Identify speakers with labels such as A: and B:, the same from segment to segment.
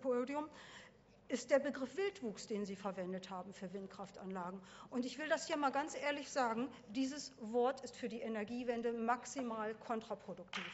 A: Podium, ist der Begriff Wildwuchs, den Sie verwendet haben für Windkraftanlagen. Und ich will das hier mal ganz ehrlich sagen, dieses Wort ist für die Energiewende maximal kontraproduktiv.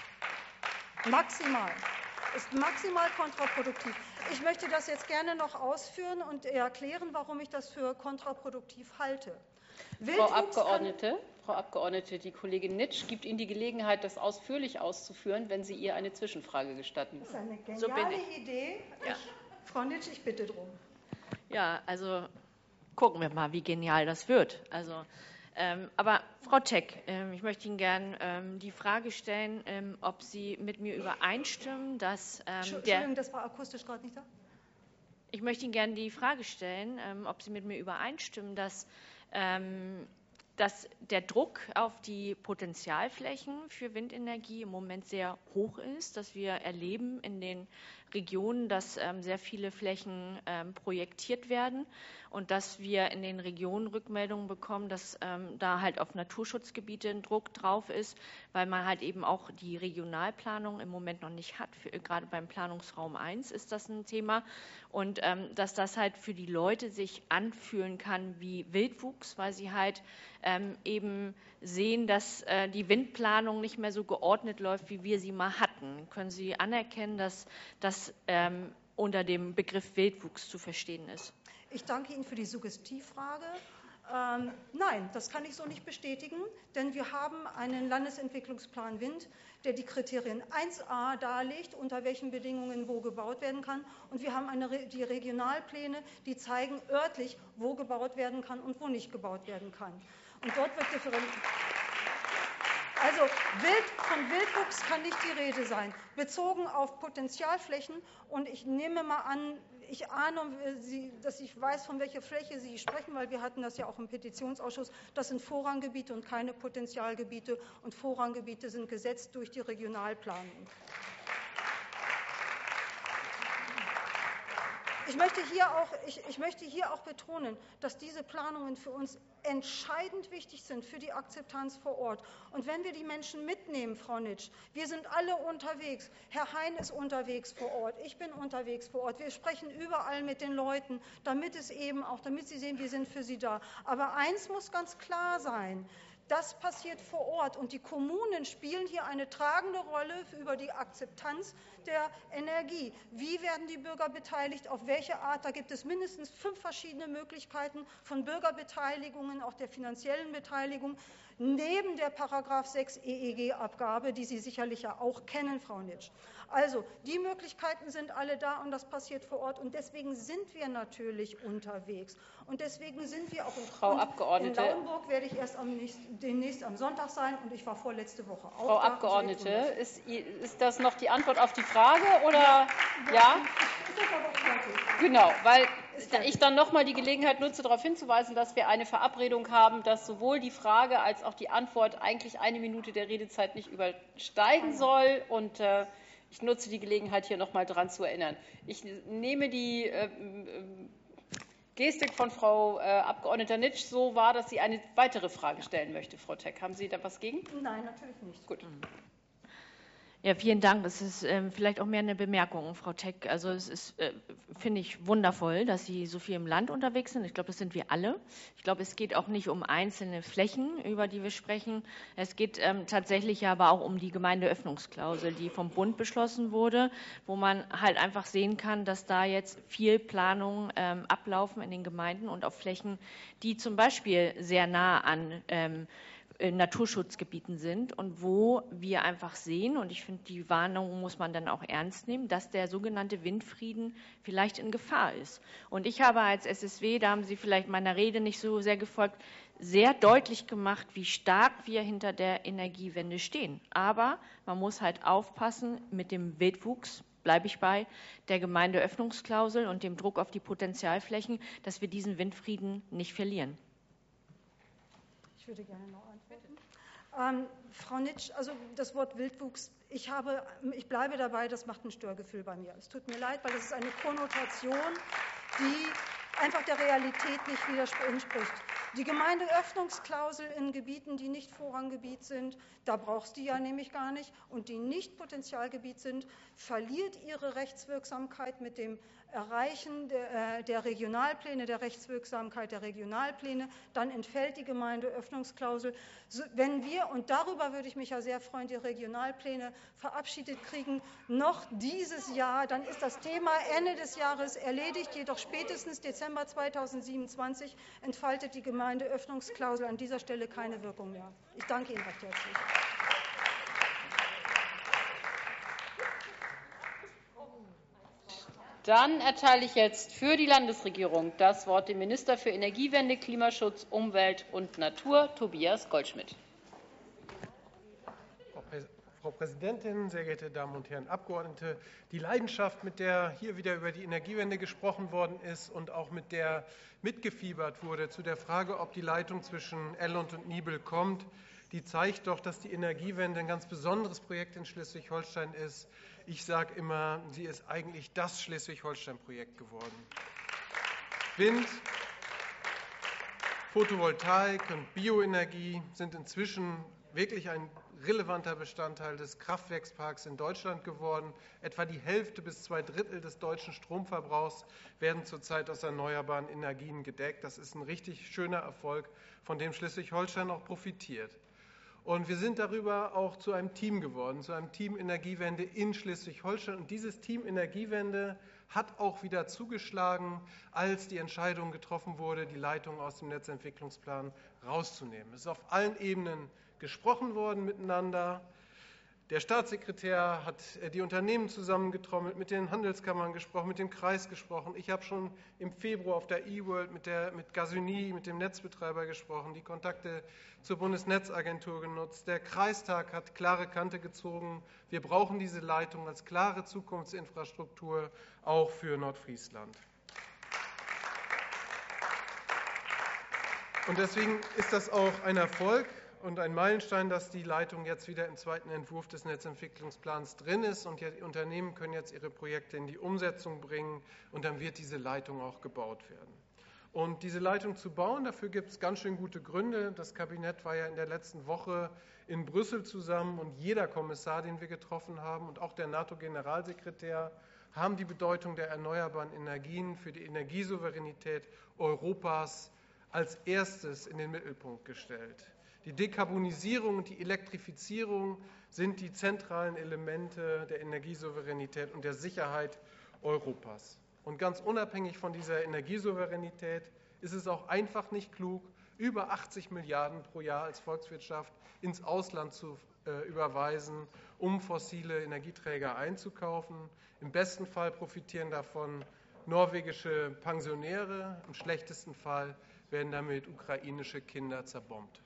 A: Ist maximal kontraproduktiv. Ich möchte das jetzt gerne noch ausführen und erklären, warum ich das für kontraproduktiv halte.
B: Frau Abgeordnete, die Kollegin Nitsch gibt Ihnen die Gelegenheit, das ausführlich auszuführen, wenn Sie ihr eine Zwischenfrage gestatten.
A: Das ist eine geniale Idee.
C: Ja.
A: Frau Nitsch, ich bitte drum.
C: Ja, also gucken wir mal, wie genial das wird. Aber Frau Teck, ich möchte Ihnen gern die Frage stellen, ob Sie mit mir übereinstimmen, dass
A: Entschuldigung, das war akustisch gerade nicht da.
C: Ich möchte Ihnen gerne die Frage stellen, ob Sie mit mir übereinstimmen, dass der Druck auf die Potenzialflächen für Windenergie im Moment sehr hoch ist, dass wir erleben in den Regionen, dass sehr viele Flächen projektiert werden und dass wir in den Regionen Rückmeldungen bekommen, dass da halt auf Naturschutzgebiete ein Druck drauf ist, weil man halt eben auch die Regionalplanung im Moment noch nicht hat. Gerade beim Planungsraum 1 ist das ein Thema und dass das halt für die Leute sich anfühlen kann wie Wildwuchs, weil sie halt eben sehen, dass die Windplanung nicht mehr so geordnet läuft, wie wir sie mal hatten. Können Sie anerkennen, dass das unter dem Begriff Wildwuchs zu verstehen ist?
A: Ich danke Ihnen für die Suggestivfrage. Nein, das kann ich so nicht bestätigen, denn wir haben einen Landesentwicklungsplan Wind, der die Kriterien 1a darlegt, unter welchen Bedingungen wo gebaut werden kann. Und wir haben die Regionalpläne, die zeigen örtlich, wo gebaut werden kann und wo nicht gebaut werden kann. Und dort wird differenziert. Also von Wildwuchs kann nicht die Rede sein, bezogen auf Potenzialflächen. Und ich nehme mal an, ich ahne, dass ich weiß, von welcher Fläche Sie sprechen, weil wir hatten das ja auch im Petitionsausschuss. Das sind Vorranggebiete und keine Potenzialgebiete. Und Vorranggebiete sind gesetzt durch die Regionalplanung. Ich möchte hier auch betonen, dass diese Planungen für uns entscheidend wichtig sind für die Akzeptanz vor Ort. Und wenn wir die Menschen mitnehmen, Frau Nitsch, wir sind alle unterwegs. Herr Hein ist unterwegs vor Ort, ich bin unterwegs vor Ort. Wir sprechen überall mit den Leuten, damit sie sehen, wir sind für sie da. Aber eins muss ganz klar sein. Das passiert vor Ort und die Kommunen spielen hier eine tragende Rolle über die Akzeptanz der Energie. Wie werden die Bürger beteiligt? Auf welche Art? Da gibt es mindestens 5 verschiedene Möglichkeiten von Bürgerbeteiligungen, auch der finanziellen Beteiligung, neben der § 6 EEG-Abgabe, die Sie sicherlich ja auch kennen, Frau Nitsch. Also die Möglichkeiten sind alle da und das passiert vor Ort und deswegen sind wir natürlich unterwegs. Und deswegen sind wir auch in Lauenburg werde ich erst demnächst am Sonntag sein und ich war vorletzte Woche auch da.
B: Frau Abgeordnete, ist das noch die Antwort auf die Frage oder ja? Genau, weil ich dann noch mal die Gelegenheit nutze, darauf hinzuweisen, dass wir eine Verabredung haben, dass sowohl die Frage als auch die Antwort eigentlich 1 Minute der Redezeit nicht übersteigen soll. Und ich nutze die Gelegenheit, hier noch mal daran zu erinnern. Ich nehme die Gestik von Frau Abgeordneter Nitsch so wahr, dass sie eine weitere Frage stellen möchte. Frau Teck, haben Sie da was gegen?
A: Nein, natürlich nicht.
B: Gut.
C: Ja, vielen Dank. Es ist vielleicht auch mehr eine Bemerkung, Frau Teck. Also es ist, finde ich, wundervoll, dass Sie so viel im Land unterwegs sind. Ich glaube, das sind wir alle. Ich glaube, es geht auch nicht um einzelne Flächen, über die wir sprechen. Es geht tatsächlich aber auch um die Gemeindeöffnungsklausel, die vom Bund beschlossen wurde, wo man halt einfach sehen kann, dass da jetzt viel Planungen ablaufen in den Gemeinden und auf Flächen, die zum Beispiel sehr nah an Naturschutzgebieten sind und wo wir einfach sehen, und ich finde, die Warnung muss man dann auch ernst nehmen, dass der sogenannte Windfrieden vielleicht in Gefahr ist. Und ich habe als SSW, da haben Sie vielleicht meiner Rede nicht so sehr gefolgt, sehr deutlich gemacht, wie stark wir hinter der Energiewende stehen. Aber man muss halt aufpassen mit dem Wildwuchs, bleibe ich bei der Gemeindeöffnungsklausel und dem Druck auf die Potenzialflächen, dass wir diesen Windfrieden nicht verlieren.
A: Ich würde gerne noch antworten. Frau Nitsch, also das Wort Wildwuchs, ich bleibe dabei, das macht ein Störgefühl bei mir. Es tut mir leid, weil das ist eine Konnotation, die einfach der Realität nicht entspricht. Die Gemeindeöffnungsklausel in Gebieten, die nicht Vorranggebiet sind, da brauchst du ja nämlich gar nicht, und die nicht Potentialgebiet sind, verliert ihre Rechtswirksamkeit mit dem Erreichen der Regionalpläne, der Rechtswirksamkeit der Regionalpläne, dann entfällt die Gemeindeöffnungsklausel. Wenn wir, und darüber würde ich mich ja sehr freuen, die Regionalpläne verabschiedet kriegen, noch dieses Jahr, dann ist das Thema Ende des Jahres erledigt, jedoch spätestens Dezember 2027 entfaltet die Gemeindeöffnungsklausel an dieser Stelle keine Wirkung mehr. Ich danke Ihnen recht herzlich.
B: Dann erteile ich jetzt für die Landesregierung das Wort dem Minister für Energiewende, Klimaschutz, Umwelt und Natur, Tobias Goldschmidt.
D: Frau Präsidentin, sehr geehrte Damen und Herren Abgeordnete! Die Leidenschaft, mit der hier wieder über die Energiewende gesprochen worden ist und auch mit der mitgefiebert wurde zu der Frage, ob die Leitung zwischen Elland und Nibel kommt, die zeigt doch, dass die Energiewende ein ganz besonderes Projekt in Schleswig-Holstein ist. Ich sage immer, sie ist eigentlich das Schleswig-Holstein-Projekt geworden. Wind, Photovoltaik und Bioenergie sind inzwischen wirklich ein relevanter Bestandteil des Kraftwerksparks in Deutschland geworden. Etwa die Hälfte bis 2/3 des deutschen Stromverbrauchs werden zurzeit aus erneuerbaren Energien gedeckt. Das ist ein richtig schöner Erfolg, von dem Schleswig-Holstein auch profitiert. Und wir sind darüber auch zu einem Team geworden, zu einem Team Energiewende in Schleswig-Holstein. Und dieses Team Energiewende hat auch wieder zugeschlagen, als die Entscheidung getroffen wurde, die Leitung aus dem Netzentwicklungsplan rauszunehmen. Es ist auf allen Ebenen gesprochen worden miteinander. Der Staatssekretär hat die Unternehmen zusammengetrommelt, mit den Handelskammern gesprochen, mit dem Kreis gesprochen. Ich habe schon im Februar auf der eWorld mit Gasunie, mit dem Netzbetreiber gesprochen, die Kontakte zur Bundesnetzagentur genutzt. Der Kreistag hat klare Kante gezogen. Wir brauchen diese Leitung als klare Zukunftsinfrastruktur, auch für Nordfriesland. Und deswegen ist das auch ein Erfolg und ein Meilenstein, dass die Leitung jetzt wieder im zweiten Entwurf des Netzentwicklungsplans drin ist, und die Unternehmen können jetzt ihre Projekte in die Umsetzung bringen, und dann wird diese Leitung auch gebaut werden. Und diese Leitung zu bauen, dafür gibt es ganz schön gute Gründe. Das Kabinett war ja in der letzten Woche in Brüssel zusammen, und jeder Kommissar, den wir getroffen haben, und auch der NATO-Generalsekretär, haben die Bedeutung der erneuerbaren Energien für die Energiesouveränität Europas als erstes in den Mittelpunkt gestellt. Die Dekarbonisierung und die Elektrifizierung sind die zentralen Elemente der Energiesouveränität und der Sicherheit Europas. Und ganz unabhängig von dieser Energiesouveränität ist es auch einfach nicht klug, über 80 Milliarden pro Jahr als Volkswirtschaft ins Ausland zu überweisen, um fossile Energieträger einzukaufen. Im besten Fall profitieren davon norwegische Pensionäre, im schlechtesten Fall werden damit ukrainische Kinder zerbombt.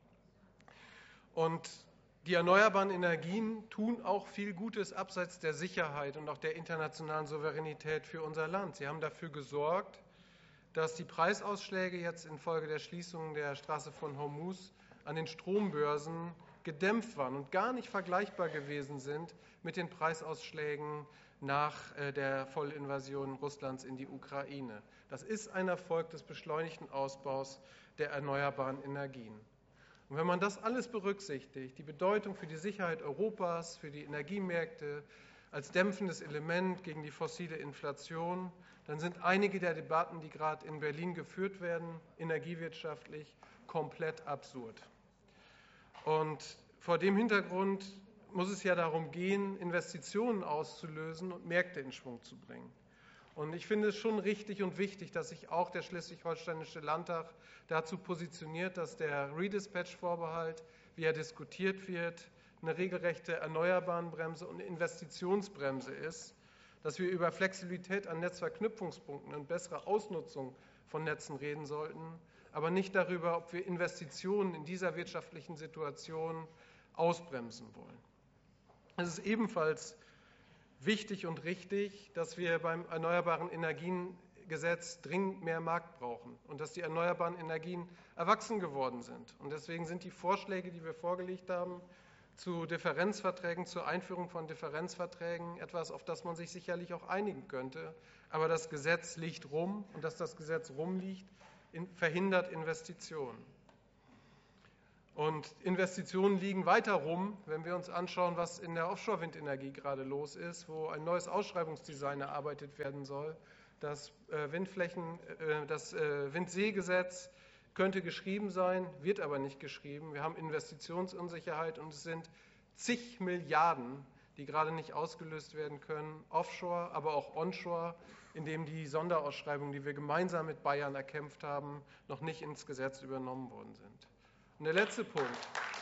D: Und die erneuerbaren Energien tun auch viel Gutes abseits der Sicherheit und auch der internationalen Souveränität für unser Land. Sie haben dafür gesorgt, dass die Preisausschläge jetzt infolge der Schließung der Straße von Hormuz an den Strombörsen gedämpft waren und gar nicht vergleichbar gewesen sind mit den Preisausschlägen nach der Vollinvasion Russlands in die Ukraine. Das ist ein Erfolg des beschleunigten Ausbaus der erneuerbaren Energien. Und wenn man das alles berücksichtigt, die Bedeutung für die Sicherheit Europas, für die Energiemärkte als dämpfendes Element gegen die fossile Inflation, dann sind einige der Debatten, die gerade in Berlin geführt werden, energiewirtschaftlich komplett absurd. Und vor dem Hintergrund muss es ja darum gehen, Investitionen auszulösen und Märkte in Schwung zu bringen. Und ich finde es schon richtig und wichtig, dass sich auch der Schleswig-Holsteinische Landtag dazu positioniert, dass der Redispatch-Vorbehalt, wie er diskutiert wird, eine regelrechte Erneuerbarenbremse und eine Investitionsbremse ist, dass wir über Flexibilität an Netzverknüpfungspunkten und bessere Ausnutzung von Netzen reden sollten, aber nicht darüber, ob wir Investitionen in dieser wirtschaftlichen Situation ausbremsen wollen. Es ist ebenfalls wichtig und richtig, dass wir beim Erneuerbaren Energiengesetz dringend mehr Markt brauchen und dass die erneuerbaren Energien erwachsen geworden sind. Und deswegen sind die Vorschläge, die wir vorgelegt haben, zu Differenzverträgen, zur Einführung von Differenzverträgen etwas, auf das man sich sicherlich auch einigen könnte. Aber das Gesetz liegt rum, und dass das Gesetz rumliegt, verhindert Investitionen. Und Investitionen liegen weiter rum, wenn wir uns anschauen, was in der Offshore-Windenergie gerade los ist, wo ein neues Ausschreibungsdesign erarbeitet werden soll. Das Windseegesetz könnte geschrieben sein, wird aber nicht geschrieben. Wir haben Investitionsunsicherheit und es sind zig Milliarden, die gerade nicht ausgelöst werden können, offshore, aber auch onshore, indem die Sonderausschreibungen, die wir gemeinsam mit Bayern erkämpft haben, noch nicht ins Gesetz übernommen worden sind. Und der letzte Punkt,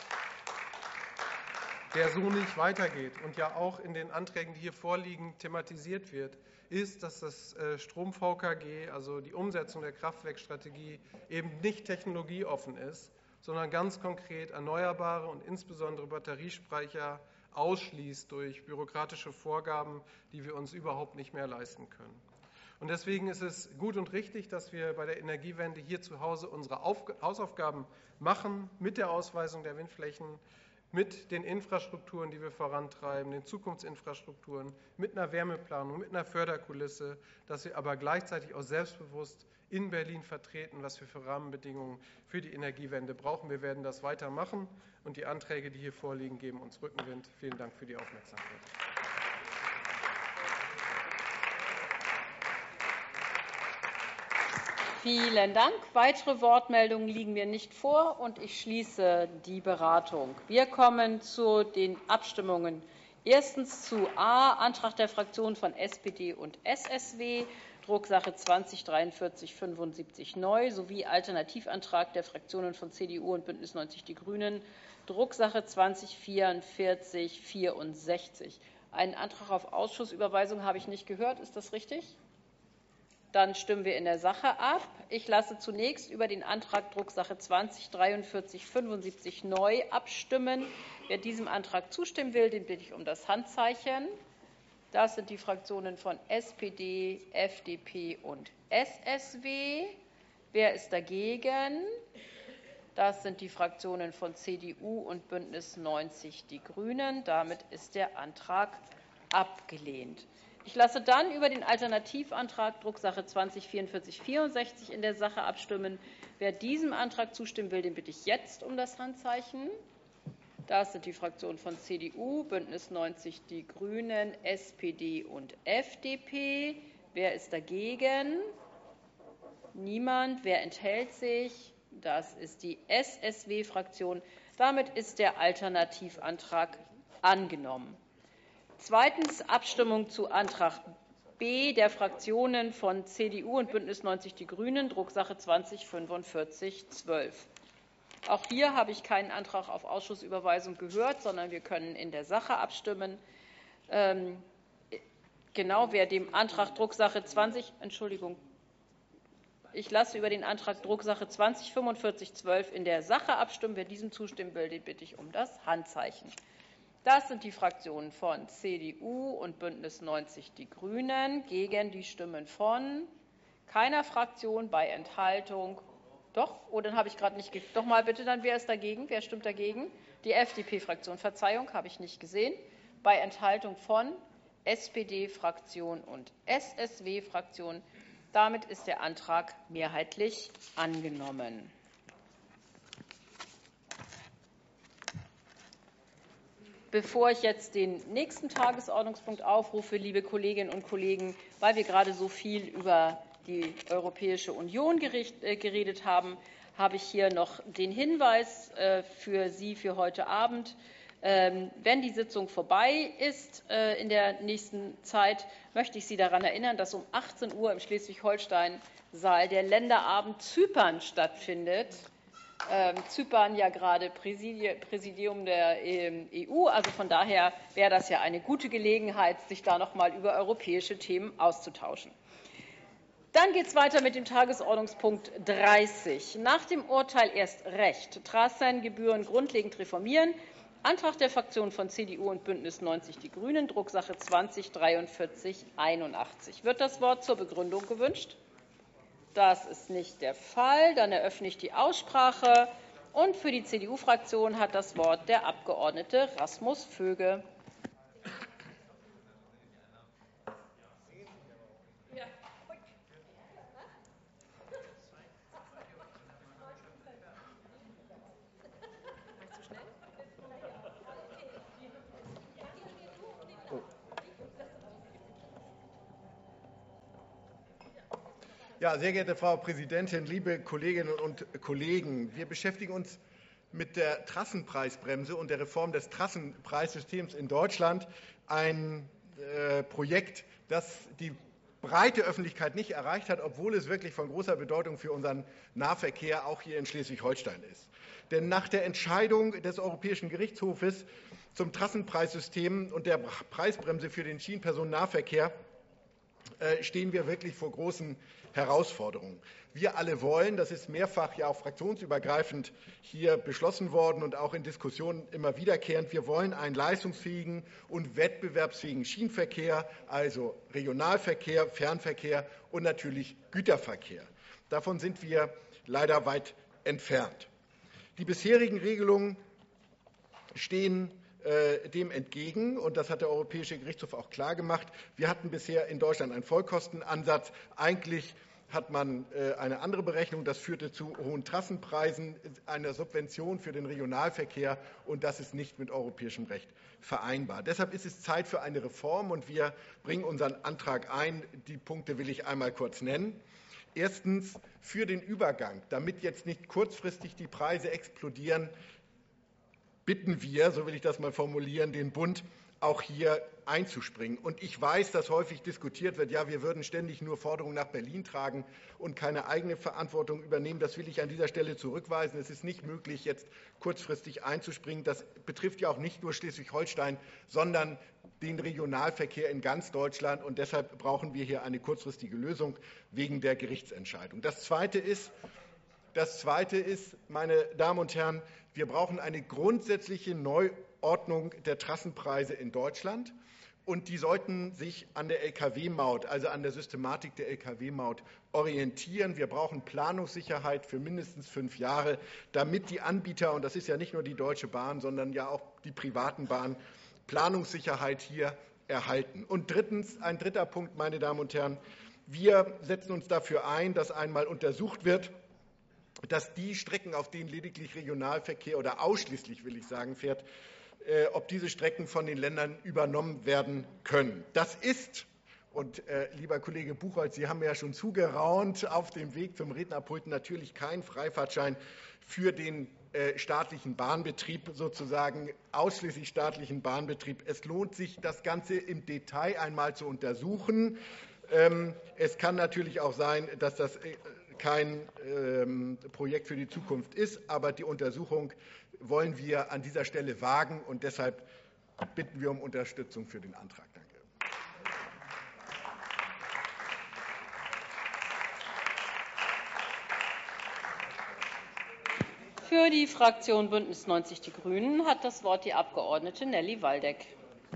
D: der so nicht weitergeht und ja auch in den Anträgen, die hier vorliegen, thematisiert wird, ist, dass das Strom-VKG, also die Umsetzung der Kraftwerkstrategie, eben nicht technologieoffen ist, sondern ganz konkret Erneuerbare und insbesondere Batteriespeicher ausschließt durch bürokratische Vorgaben, die wir uns überhaupt nicht mehr leisten können. Und deswegen ist es gut und richtig, dass wir bei der Energiewende hier zu Hause unsere Hausaufgaben machen, mit der Ausweisung der Windflächen, mit den Infrastrukturen, die wir vorantreiben, den Zukunftsinfrastrukturen, mit einer Wärmeplanung, mit einer Förderkulisse, dass wir aber gleichzeitig auch selbstbewusst in Berlin vertreten, was wir für Rahmenbedingungen für die Energiewende brauchen. Wir werden das weitermachen und die Anträge, die hier vorliegen, geben uns Rückenwind. Vielen Dank für die Aufmerksamkeit.
B: Vielen Dank. Weitere Wortmeldungen liegen mir nicht vor, und ich schließe die Beratung. Wir kommen zu den Abstimmungen. Erstens zu A, Antrag der Fraktionen von SPD und SSW, Drucksache 20-4375 neu, sowie Alternativantrag der Fraktionen von CDU und BÜNDNIS 90 die GRÜNEN, Drucksache 20-4464. Einen Antrag auf Ausschussüberweisung habe ich nicht gehört. Ist das richtig? Dann stimmen wir in der Sache ab. Ich lasse zunächst über den Antrag Drucksache 20-4375 neu abstimmen. Wer diesem Antrag zustimmen will, den bitte ich um das Handzeichen. Das sind die Fraktionen von SPD, FDP und SSW. Wer ist dagegen? Das sind die Fraktionen von CDU und BÜNDNIS 90 die GRÜNEN. Damit ist der Antrag abgelehnt. Ich lasse dann über den Alternativantrag Drucksache 20-4464 in der Sache abstimmen. Wer diesem Antrag zustimmen will, den bitte ich jetzt um das Handzeichen. Das sind die Fraktionen von CDU, BÜNDNIS 90 die GRÜNEN, SPD und FDP. Wer ist dagegen? Niemand. Wer enthält sich? Das ist die SSW-Fraktion. Damit ist der Alternativantrag angenommen. Zweitens Abstimmung zu Antrag B der Fraktionen von CDU und BÜNDNIS 90 die GRÜNEN, Drucksache 20-4512. Auch hier habe ich keinen Antrag auf Ausschussüberweisung gehört, sondern wir können in der Sache abstimmen. Wer dem Antrag Drucksache 20, ich lasse über den Antrag Drucksache 20-4512 in der Sache abstimmen. Wer diesem zustimmen will, den bitte ich um das Handzeichen. Das sind die Fraktionen von CDU und BÜNDNIS 90 die GRÜNEN. Gegen die Stimmen von keiner Fraktion, bei Enthaltung. Doch, dann habe ich gerade nicht. Doch mal bitte dann, wer ist dagegen? Wer stimmt dagegen? Die FDP-Fraktion. Verzeihung, habe ich nicht gesehen. Bei Enthaltung von SPD-Fraktion und SSW-Fraktion. Damit ist der Antrag mehrheitlich angenommen. Bevor ich jetzt den nächsten Tagesordnungspunkt aufrufe, liebe Kolleginnen und Kollegen, weil wir gerade so viel über die Europäische Union geredet haben, habe ich hier noch den Hinweis für Sie für heute Abend. Wenn die Sitzung vorbei ist in der nächsten Zeit, möchte ich Sie daran erinnern, dass um 18 Uhr im Schleswig-Holstein-Saal der Länderabend Zypern stattfindet. Zypern ja gerade Präsidium der EU. Also von daher wäre das ja eine gute Gelegenheit, sich da noch mal über europäische Themen auszutauschen. Dann geht es weiter mit dem Tagesordnungspunkt 30. Nach dem Urteil erst Recht, Trasserngebühren grundlegend reformieren. Antrag der Fraktionen von CDU und BÜNDNIS 90 die GRÜNEN, Drucksache 20-4381. Wird das Wort zur Begründung gewünscht? Das ist nicht der Fall. Dann eröffne ich die Aussprache. Und für die CDU-Fraktion hat das Wort der Abgeordnete Rasmus Vöge.
E: Ja, sehr geehrte Frau Präsidentin, liebe Kolleginnen und Kollegen, wir beschäftigen uns mit der Trassenpreisbremse und der Reform des Trassenpreissystems in Deutschland. Ein Projekt, das die breite Öffentlichkeit nicht erreicht hat, obwohl es wirklich von großer Bedeutung für unseren Nahverkehr auch hier in Schleswig-Holstein ist. Denn nach der Entscheidung des Europäischen Gerichtshofes zum Trassenpreissystem und der Preisbremse für den Schienenpersonennahverkehr stehen wir wirklich vor großen Herausforderungen. Wir alle wollen, das ist mehrfach ja auch fraktionsübergreifend hier beschlossen worden und auch in Diskussionen immer wiederkehrend, wir wollen einen leistungsfähigen und wettbewerbsfähigen Schienenverkehr, also Regionalverkehr, Fernverkehr und natürlich Güterverkehr. Davon sind wir leider weit entfernt. Die bisherigen Regelungen stehen dem entgegen, und das hat der Europäische Gerichtshof auch klargemacht. Wir hatten bisher in Deutschland einen Vollkostenansatz. Eigentlich hat man eine andere Berechnung. Das führte zu hohen Trassenpreisen, einer Subvention für den Regionalverkehr, und das ist nicht mit europäischem Recht vereinbar. Deshalb ist es Zeit für eine Reform, und wir bringen unseren Antrag ein. Die Punkte will ich einmal kurz nennen. Erstens, für den Übergang, damit jetzt nicht kurzfristig die Preise explodieren, bitten wir, so will ich das mal formulieren, den Bund auch hier einzuspringen. Und ich weiß, dass häufig diskutiert wird, ja, wir würden ständig nur Forderungen nach Berlin tragen und keine eigene Verantwortung übernehmen. Das will ich an dieser Stelle zurückweisen. Es ist nicht möglich, jetzt kurzfristig einzuspringen. Das betrifft ja auch nicht nur Schleswig-Holstein, sondern den Regionalverkehr in ganz Deutschland. Und deshalb brauchen wir hier eine kurzfristige Lösung wegen der Gerichtsentscheidung. Das Zweite ist, meine Damen und Herren, wir brauchen eine grundsätzliche Neuordnung der Trassenpreise in Deutschland, und die sollten sich an der Lkw-Maut, also an der Systematik der Lkw-Maut orientieren. Wir brauchen Planungssicherheit für mindestens 5 Jahre, damit die Anbieter, und das ist ja nicht nur die Deutsche Bahn, sondern ja auch die privaten Bahnen, Planungssicherheit hier erhalten. Und drittens, ein dritter Punkt, meine Damen und Herren, wir setzen uns dafür ein, dass einmal untersucht wird, dass die Strecken, auf denen lediglich Regionalverkehr oder ausschließlich, will ich sagen, fährt, ob diese Strecken von den Ländern übernommen werden können. Das ist, und lieber Kollege Buchholz, Sie haben ja schon zugeraunt auf dem Weg zum Rednerpult, natürlich kein Freifahrtschein für den staatlichen Bahnbetrieb, sozusagen ausschließlich staatlichen Bahnbetrieb. Es lohnt sich, das Ganze im Detail einmal zu untersuchen. Es kann natürlich auch sein, dass das kein Projekt für die Zukunft ist, aber die Untersuchung wollen wir an dieser Stelle wagen, und deshalb bitten wir um Unterstützung für den Antrag. Danke.
B: Für die Fraktion Bündnis 90 Die Grünen hat das Wort die Abgeordnete Nelly Waldeck.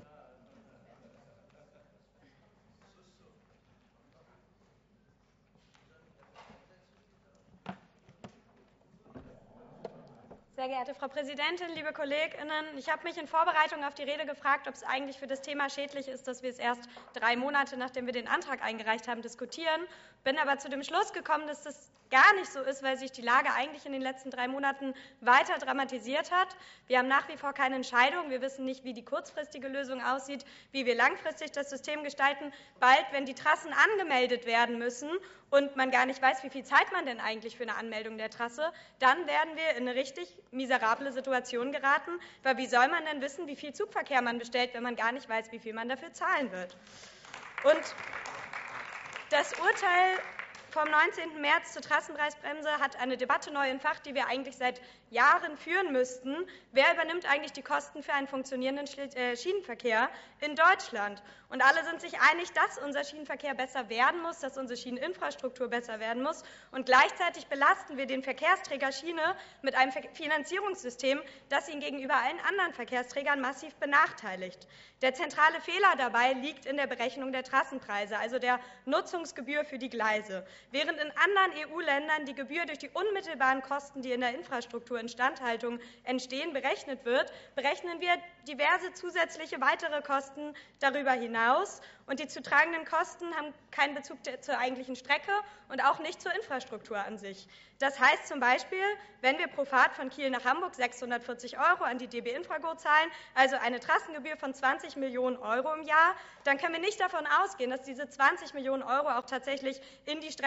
F: Sehr geehrte Frau Präsidentin, liebe KollegInnen! Ich habe mich in Vorbereitung auf die Rede gefragt, ob es eigentlich für das Thema schädlich ist, dass wir es erst 3 Monate, nachdem wir den Antrag eingereicht haben, diskutieren. Bin aber zu dem Schluss gekommen, dass das gar nicht so ist, weil sich die Lage eigentlich in den letzten 3 Monaten weiter dramatisiert hat. Wir haben nach wie vor keine Entscheidung. Wir wissen nicht, wie die kurzfristige Lösung aussieht, wie wir langfristig das System gestalten. Bald, wenn die Trassen angemeldet werden müssen und man gar nicht weiß, wie viel Zeit man denn eigentlich für eine Anmeldung der Trasse, dann werden wir in eine richtig miserable Situation geraten. Weil wie soll man denn wissen, wie viel Zugverkehr man bestellt, wenn man gar nicht weiß, wie viel man dafür zahlen wird? Und das Urteil vom 19. März zur Trassenpreisbremse hat eine Debatte neu entfacht, die wir eigentlich seit Jahren führen müssten. Wer übernimmt eigentlich die Kosten für einen funktionierenden Schienenverkehr in Deutschland? Und alle sind sich einig, dass unser Schienenverkehr besser werden muss, dass unsere Schieneninfrastruktur besser werden muss. Und gleichzeitig belasten wir den Verkehrsträger Schiene mit einem Finanzierungssystem, das ihn gegenüber allen anderen Verkehrsträgern massiv benachteiligt. Der zentrale Fehler dabei liegt in der Berechnung der Trassenpreise, also der Nutzungsgebühr für die Gleise. Während in anderen EU-Ländern die Gebühr durch die unmittelbaren Kosten, die in der Infrastrukturinstandhaltung entstehen, berechnet wird, berechnen wir diverse zusätzliche weitere Kosten darüber hinaus. Und die zu tragenden Kosten haben keinen Bezug zur eigentlichen Strecke und auch nicht zur Infrastruktur an sich. Das heißt zum Beispiel, wenn wir pro Fahrt von Kiel nach Hamburg 640 € an die DB Infrago zahlen, also eine Trassengebühr von 20 Millionen € im Jahr, dann können wir nicht davon ausgehen, dass diese 20 Millionen € auch tatsächlich in die Strecke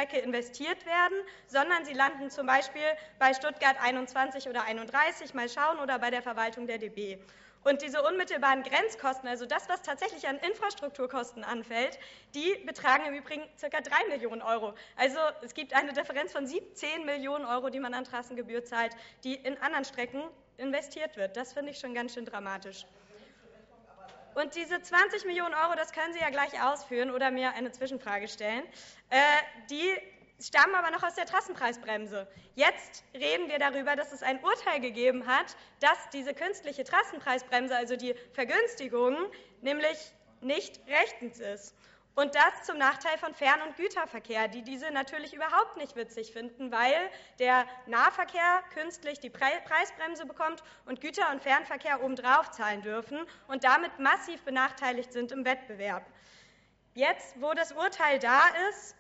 F: Strecke investiert werden, sondern sie landen zum Beispiel bei Stuttgart 21 oder 31, mal schauen, oder bei der Verwaltung der DB. Und diese unmittelbaren Grenzkosten, also das, was tatsächlich an Infrastrukturkosten anfällt, die betragen im Übrigen ca. 3 Millionen Euro. Also es gibt eine Differenz von 17 Millionen Euro, die man an Trassengebühr zahlt, die in anderen Strecken investiert wird. Das finde ich schon ganz schön dramatisch. Und diese 20 Millionen Euro, das können Sie ja gleich ausführen oder mir eine Zwischenfrage stellen, die stammen aber noch aus der Trassenpreisbremse. Jetzt reden wir darüber, dass es ein Urteil gegeben hat, dass diese künstliche Trassenpreisbremse, also die Vergünstigung, nämlich nicht rechtens ist. Und das zum Nachteil von Fern- und Güterverkehr, die diese natürlich überhaupt nicht witzig finden, weil der Nahverkehr künstlich die Preisbremse bekommt und Güter- und Fernverkehr obendrauf zahlen dürfen und damit massiv benachteiligt sind im Wettbewerb. Jetzt, wo das Urteil da ist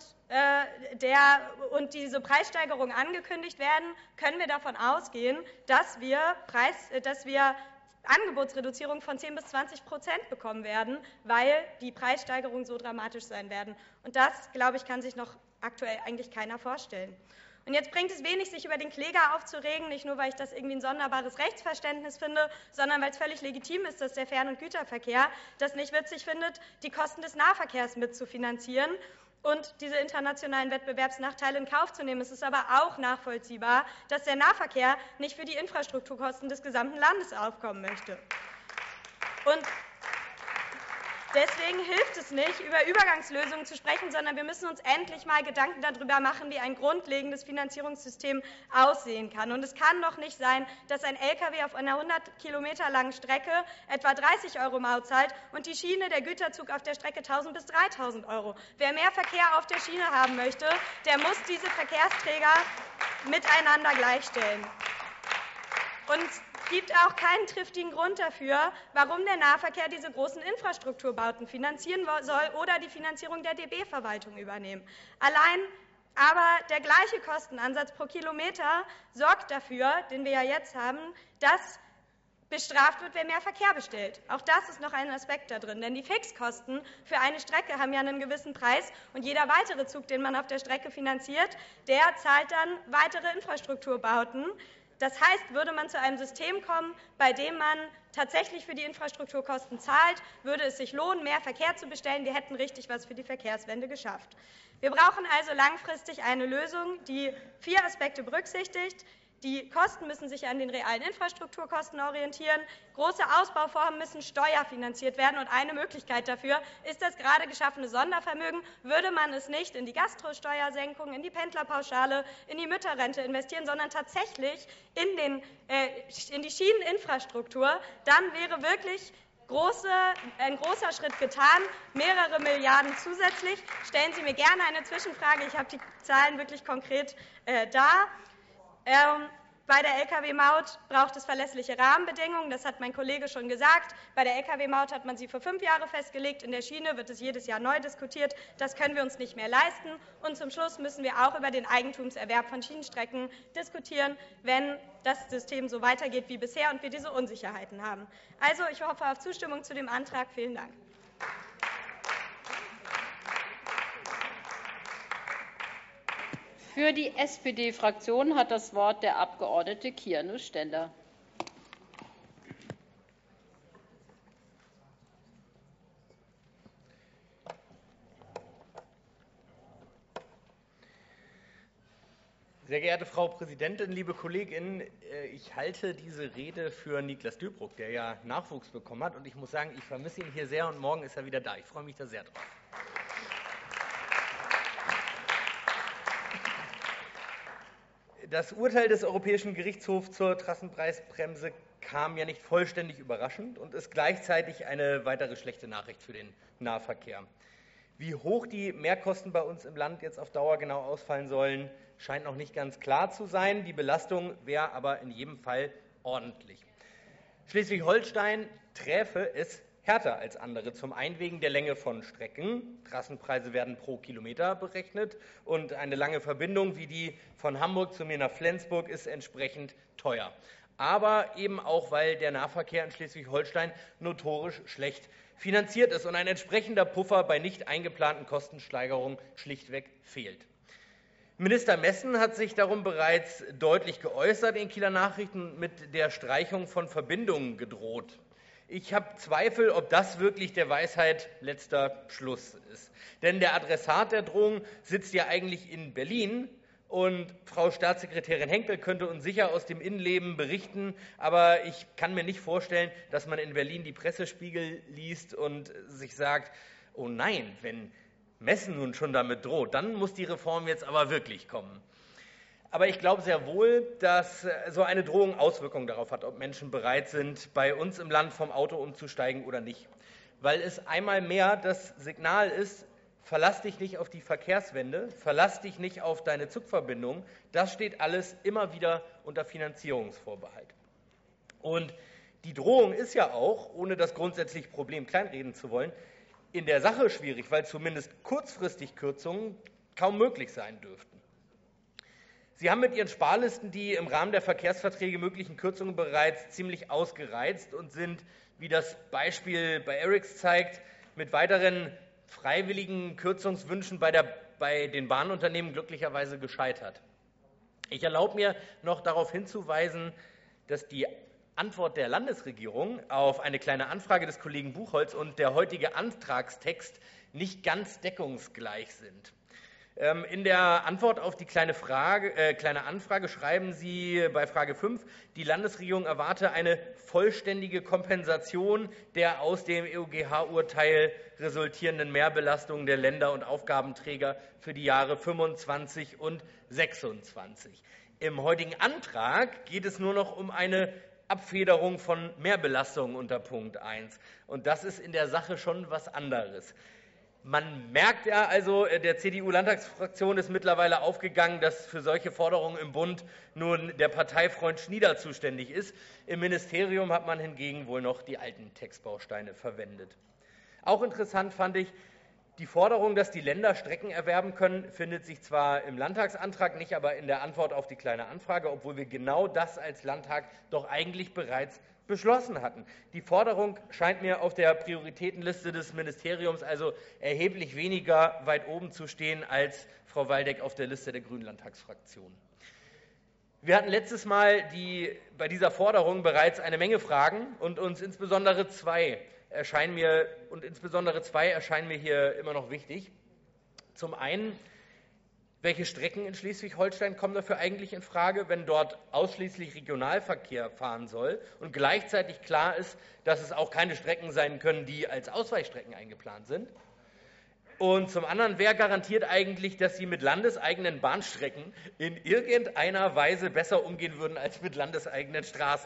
F: und diese Preissteigerungen angekündigt werden, können wir davon ausgehen, dass wir Angebotsreduzierung von 10 bis 20% bekommen werden, weil die Preissteigerungen so dramatisch sein werden. Und das, glaube ich, kann sich noch aktuell eigentlich keiner vorstellen. Und jetzt bringt es wenig, sich über den Kläger aufzuregen, nicht nur, weil ich das irgendwie ein sonderbares Rechtsverständnis finde, sondern weil es völlig legitim ist, dass der Fern- und Güterverkehr das nicht witzig findet, die Kosten des Nahverkehrs mitzufinanzieren und diese internationalen Wettbewerbsnachteile in Kauf zu nehmen. Es ist aber auch nachvollziehbar, dass der Nahverkehr nicht für die Infrastrukturkosten des gesamten Landes aufkommen möchte. Und deswegen hilft es nicht, über Übergangslösungen zu sprechen, sondern wir müssen uns endlich mal Gedanken darüber machen, wie ein grundlegendes Finanzierungssystem aussehen kann. Und es kann doch nicht sein, dass ein Lkw auf einer 100 Kilometer langen Strecke etwa 30 € Maut zahlt und die Schiene, der Güterzug auf der Strecke 1.000 bis 3.000 €. Wer mehr Verkehr auf der Schiene haben möchte, der muss diese Verkehrsträger miteinander gleichstellen. Und es gibt auch keinen triftigen Grund dafür, warum der Nahverkehr diese großen Infrastrukturbauten finanzieren soll oder die Finanzierung der DB-Verwaltung übernehmen. Allein aber der gleiche Kostenansatz pro Kilometer sorgt dafür, den wir ja jetzt haben, dass bestraft wird, wer mehr Verkehr bestellt. Auch das ist noch ein Aspekt da drin, denn die Fixkosten für eine Strecke haben ja einen gewissen Preis und jeder weitere Zug, den man auf der Strecke finanziert, der zahlt dann weitere Infrastrukturbauten. Das heißt, würde man zu einem System kommen, bei dem man tatsächlich für die Infrastrukturkosten zahlt, würde es sich lohnen, mehr Verkehr zu bestellen. Wir hätten richtig was für die Verkehrswende geschafft. Wir brauchen also langfristig eine Lösung, die 4 Aspekte berücksichtigt. Die Kosten müssen sich an den realen Infrastrukturkosten orientieren. Große Ausbauvorhaben müssen steuerfinanziert werden. Und eine Möglichkeit dafür ist das gerade geschaffene Sondervermögen. Würde man es nicht in die Gastrosteuersenkung, in die Pendlerpauschale, in die Mütterrente investieren, sondern tatsächlich in die Schieneninfrastruktur, dann wäre wirklich ein großer Schritt getan, mehrere Milliarden zusätzlich. Stellen Sie mir gerne eine Zwischenfrage. Ich habe die Zahlen wirklich konkret da. Bei der Lkw-Maut braucht es verlässliche Rahmenbedingungen. Das hat mein Kollege schon gesagt. Bei der Lkw-Maut hat man sie für 5 Jahre festgelegt. In der Schiene wird es jedes Jahr neu diskutiert. Das können wir uns nicht mehr leisten. Und zum Schluss müssen wir auch über den Eigentumserwerb von Schienenstrecken diskutieren, wenn das System so weitergeht wie bisher und wir diese Unsicherheiten haben. Also, ich hoffe auf Zustimmung zu dem Antrag. Vielen Dank.
B: Für die SPD-Fraktion hat das Wort der Abgeordnete Kiano-Stender.
G: Sehr geehrte Frau Präsidentin, liebe Kolleginnen! Ich halte diese Rede für Niklas Dübruck, der ja Nachwuchs bekommen hat. Und ich muss sagen, ich vermisse ihn hier sehr und morgen ist er wieder da. Ich freue mich da sehr drauf. Das Urteil des Europäischen Gerichtshofs zur Trassenpreisbremse kam ja nicht vollständig überraschend und ist gleichzeitig eine weitere schlechte Nachricht für den Nahverkehr. Wie hoch die Mehrkosten bei uns im Land jetzt auf Dauer genau ausfallen sollen, scheint noch nicht ganz klar zu sein. Die Belastung wäre aber in jedem Fall ordentlich. Schleswig-Holstein träfe es härter als andere. Zum einen wegen der Länge von Strecken. Trassenpreise werden pro Kilometer berechnet und eine lange Verbindung wie die von Hamburg zu mir nach Flensburg ist entsprechend teuer. aber eben auch, weil der Nahverkehr in Schleswig-Holstein notorisch schlecht finanziert ist und ein entsprechender Puffer bei nicht eingeplanten Kostensteigerungen schlichtweg fehlt. Minister Messen hat sich darum bereits deutlich geäußert in Kieler Nachrichten, mit der Streichung von Verbindungen gedroht. Ich habe Zweifel, ob das wirklich der Weisheit letzter Schluss ist. Denn der Adressat der Drohung sitzt ja eigentlich in Berlin. Und Frau Staatssekretärin Henkel könnte uns sicher aus dem Innenleben berichten, aber ich kann mir nicht vorstellen, dass man in Berlin die Pressespiegel liest und sich sagt, oh nein, wenn Messen nun schon damit droht, dann muss die Reform jetzt aber wirklich kommen. Aber ich glaube sehr wohl, dass so eine Drohung Auswirkungen darauf hat, ob Menschen bereit sind, bei uns im Land vom Auto umzusteigen oder nicht. Weil es einmal mehr das Signal ist, verlass dich nicht auf die Verkehrswende, verlass dich nicht auf deine Zugverbindung. Das steht alles immer wieder unter Finanzierungsvorbehalt. Und die Drohung ist ja auch, ohne das grundsätzliche Problem kleinreden zu wollen, in der Sache schwierig, weil zumindest kurzfristig Kürzungen kaum möglich sein dürften. Sie haben mit Ihren Sparlisten die im Rahmen der Verkehrsverträge möglichen Kürzungen bereits ziemlich ausgereizt und sind, wie das Beispiel bei Erics zeigt, mit weiteren freiwilligen Kürzungswünschen bei den Bahnunternehmen glücklicherweise gescheitert. Ich erlaube mir noch darauf hinzuweisen, dass die Antwort der Landesregierung auf eine Kleine Anfrage des Kollegen Buchholz und der heutige Antragstext nicht ganz deckungsgleich sind. In der Antwort auf die Kleine Anfrage schreiben Sie bei Frage 5, die Landesregierung erwarte eine vollständige Kompensation der aus dem EuGH-Urteil resultierenden Mehrbelastungen der Länder und Aufgabenträger für die Jahre 25 und 26. Im heutigen Antrag geht es nur noch um eine Abfederung von Mehrbelastungen unter Punkt 1. Und das ist in der Sache schon was anderes. Man merkt ja also, der CDU-Landtagsfraktion ist mittlerweile aufgegangen, dass für solche Forderungen im Bund nun der Parteifreund Schnieder zuständig ist. Im Ministerium hat man hingegen wohl noch die alten Textbausteine verwendet. Auch interessant fand ich, die Forderung, dass die Länder Strecken erwerben können, findet sich zwar im Landtagsantrag nicht, aber in der Antwort auf die Kleine Anfrage, obwohl wir genau das als Landtag doch eigentlich bereits beschlossen hatten. Die Forderung scheint mir auf der Prioritätenliste des Ministeriums also erheblich weniger weit oben zu stehen als Frau Waldeck auf der Liste der Grünen Landtagsfraktion. Wir hatten letztes Mal bei dieser Forderung bereits eine Menge Fragen und insbesondere zwei erscheinen mir hier immer noch wichtig. Zum einen, welche Strecken in Schleswig-Holstein kommen dafür eigentlich in Frage, wenn dort ausschließlich Regionalverkehr fahren soll und gleichzeitig klar ist, dass es auch keine Strecken sein können, die als Ausweichstrecken eingeplant sind? Und zum anderen, wer garantiert eigentlich, dass Sie mit landeseigenen Bahnstrecken in irgendeiner Weise besser umgehen würden als mit landeseigenen Straßen?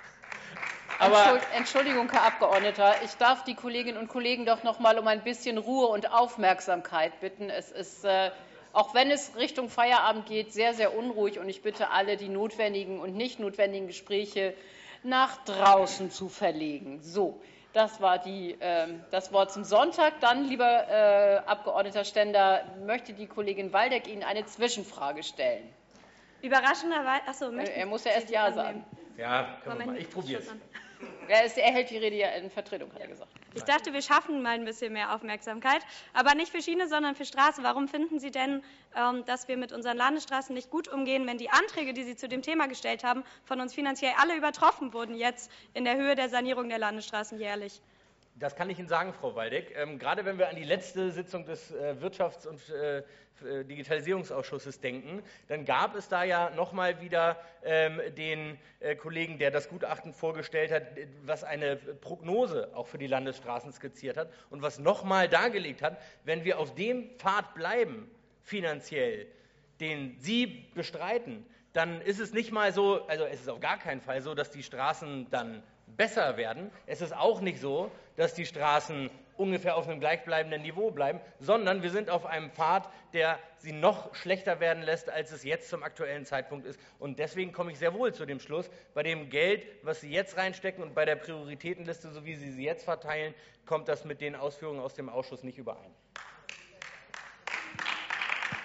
B: Aber Entschuldigung, Herr Abgeordneter, ich darf die Kolleginnen und Kollegen doch noch mal um ein bisschen Ruhe und Aufmerksamkeit bitten. Es ist, auch wenn es Richtung Feierabend geht, sehr, sehr unruhig, und ich bitte alle, die notwendigen und nicht notwendigen Gespräche nach draußen zu verlegen. So, das war das Wort zum Sonntag. Dann, lieber Abgeordneter Stender, möchte die Kollegin Waldeck Ihnen eine Zwischenfrage stellen.
F: Überraschenderweise, achso,
B: er muss ja erst Ja sagen.
G: Ja, können wir mal. Ich probiere es.
B: Er hält die Rede ja in Vertretung, hat er gesagt.
F: Ich dachte, wir schaffen mal ein bisschen mehr Aufmerksamkeit, aber nicht für Schiene, sondern für Straße. Warum finden Sie denn, dass wir mit unseren Landesstraßen nicht gut umgehen, wenn die Anträge, die Sie zu dem Thema gestellt haben, von uns finanziell alle übertroffen wurden, jetzt in der Höhe der Sanierung der Landesstraßen jährlich?
G: Das kann ich Ihnen sagen, Frau Waldeck. Gerade wenn wir an die letzte Sitzung des Wirtschafts- und Digitalisierungsausschusses denken, dann gab es da ja noch mal wieder den Kollegen, der das Gutachten vorgestellt hat, was eine Prognose auch für die Landesstraßen skizziert hat und was noch mal dargelegt hat, wenn wir auf dem Pfad bleiben, finanziell, den Sie bestreiten, dann ist es nicht mal so, also es ist auf gar keinen Fall so, dass die Straßen dann besser werden. Es ist auch nicht so, dass die Straßen ungefähr auf einem gleichbleibenden Niveau bleiben, sondern wir sind auf einem Pfad, der sie noch schlechter werden lässt, als es jetzt zum aktuellen Zeitpunkt ist. Und deswegen komme ich sehr wohl zu dem Schluss, bei dem Geld, was Sie jetzt reinstecken und bei der Prioritätenliste, so wie Sie sie jetzt verteilen, kommt das mit den Ausführungen aus dem Ausschuss nicht überein.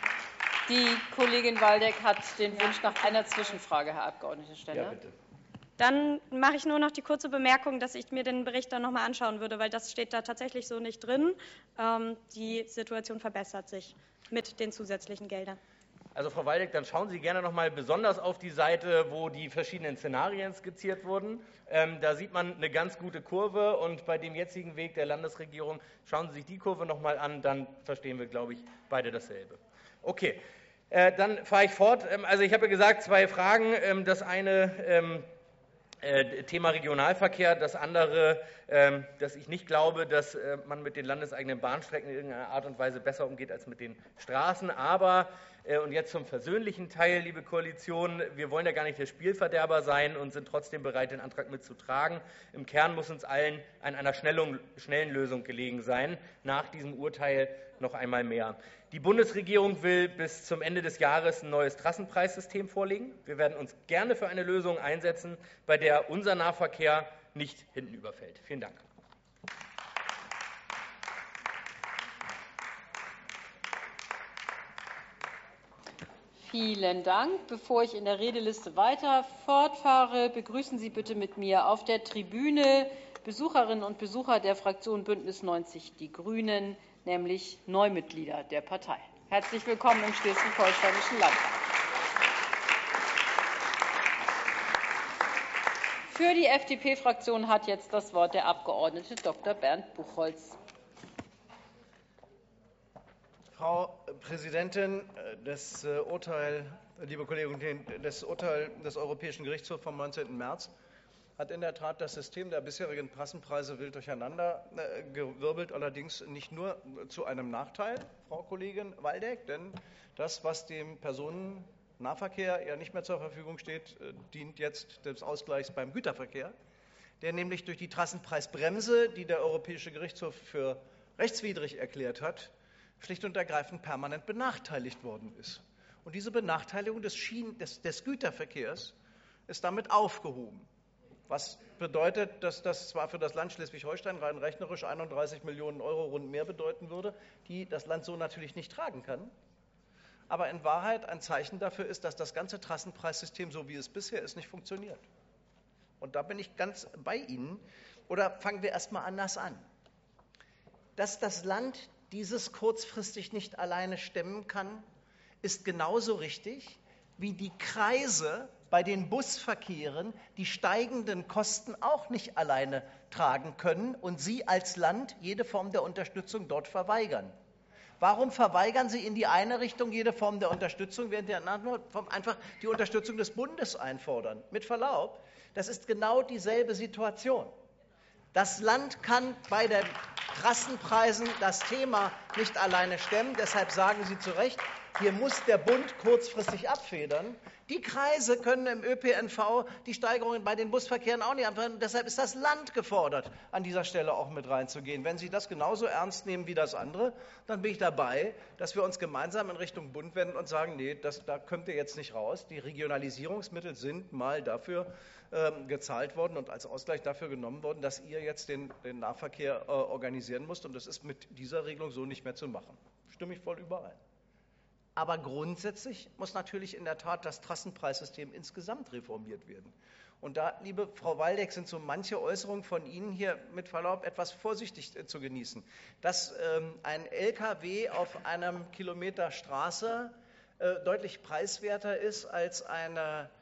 B: Die Kollegin Waldeck hat den Wunsch nach einer Zwischenfrage, Herr Abgeordneter Stender.
G: Ja, bitte.
F: Dann mache ich nur noch die kurze Bemerkung, dass ich mir den Bericht dann nochmal anschauen würde, weil das steht da tatsächlich so nicht drin. Die Situation verbessert sich mit den zusätzlichen Geldern.
G: Also Frau Waldeck, dann schauen Sie gerne noch mal besonders auf die Seite, wo die verschiedenen Szenarien skizziert wurden. Da sieht man eine ganz gute Kurve und bei dem jetzigen Weg der Landesregierung schauen Sie sich die Kurve noch mal an, dann verstehen wir, glaube ich, beide dasselbe. Okay, dann fahre ich fort. Also ich habe ja gesagt, 2 Fragen. Das eine Thema Regionalverkehr, das andere, dass ich nicht glaube, dass man mit den landeseigenen Bahnstrecken in irgendeiner Art und Weise besser umgeht als mit den Straßen. Aber, und jetzt zum versöhnlichen Teil, liebe Koalition, wir wollen ja gar nicht der Spielverderber sein und sind trotzdem bereit, den Antrag mitzutragen. Im Kern muss uns allen an einer schnellen Lösung gelegen sein. Nach diesem Urteil noch einmal mehr. Die Bundesregierung will bis zum Ende des Jahres ein neues Trassenpreissystem vorlegen. Wir werden uns gerne für eine Lösung einsetzen, bei der unser Nahverkehr nicht hinten überfällt. Vielen Dank.
B: Vielen Dank. Bevor ich in der Redeliste weiter fortfahre, begrüßen Sie bitte mit mir auf der Tribüne Besucherinnen und Besucher der Fraktion Bündnis 90 Die Grünen, nämlich Neumitglieder der Partei. Herzlich willkommen im Schleswig-Holsteinischen Landtag. Für die FDP-Fraktion hat jetzt das Wort der Abgeordnete Dr. Bernd Buchholz.
H: Frau Präsidentin, das Urteil, liebe Kolleginnen und Kollegen, das Urteil des Europäischen Gerichtshofs vom 19. März hat in der Tat das System der bisherigen Trassenpreise wild durcheinandergewirbelt, allerdings nicht nur zu einem Nachteil, Frau Kollegin Waldeck, denn das, was dem Personennahverkehr ja nicht mehr zur Verfügung steht, dient jetzt des Ausgleichs beim Güterverkehr, der nämlich durch die Trassenpreisbremse, die der Europäische Gerichtshof für rechtswidrig erklärt hat, schlicht und ergreifend permanent benachteiligt worden ist. Und diese Benachteiligung des Güterverkehrs ist damit aufgehoben. Was bedeutet, dass das zwar für das Land Schleswig-Holstein rein rechnerisch 31 Millionen Euro rund mehr bedeuten würde, die das Land so natürlich nicht tragen kann, aber in Wahrheit ein Zeichen dafür ist, dass das ganze Trassenpreissystem, so wie es bisher ist, nicht funktioniert. Und da bin ich ganz bei Ihnen. Oder fangen wir erst mal anders an. Dass das Land dieses kurzfristig nicht alleine stemmen kann, ist genauso richtig, wie die Kreise bei den Busverkehren die steigenden Kosten auch nicht alleine tragen können und Sie als Land jede Form der Unterstützung dort verweigern. Warum verweigern Sie in die eine Richtung jede Form der Unterstützung, während der anderen Form einfach die Unterstützung des Bundes einfordern? Mit Verlaub, das ist genau dieselbe Situation. Das Land kann bei den Trassenpreisen das Thema nicht alleine stemmen. Deshalb sagen Sie zu Recht, hier muss der Bund kurzfristig abfedern. Die Kreise können im ÖPNV die Steigerungen bei den Busverkehren auch nicht abfedern. Deshalb ist das Land gefordert, an dieser Stelle auch mit reinzugehen. Wenn Sie das genauso ernst nehmen wie das andere, dann bin ich dabei, dass wir uns gemeinsam in Richtung Bund wenden und sagen, nee, da kommt ihr jetzt nicht raus. Die Regionalisierungsmittel sind mal dafür gezahlt worden und als Ausgleich dafür genommen worden, dass ihr jetzt den Nahverkehr organisieren müsst. Und das ist mit dieser Regelung so nicht mehr zu machen. Stimme ich voll überein. Aber grundsätzlich muss natürlich in der Tat das Trassenpreissystem insgesamt reformiert werden. Und da, liebe Frau Waldeck, sind so manche Äußerungen von Ihnen hier mit Verlaub etwas vorsichtig zu genießen. Dass ein LKW auf einem Kilometer Straße deutlich preiswerter ist als eine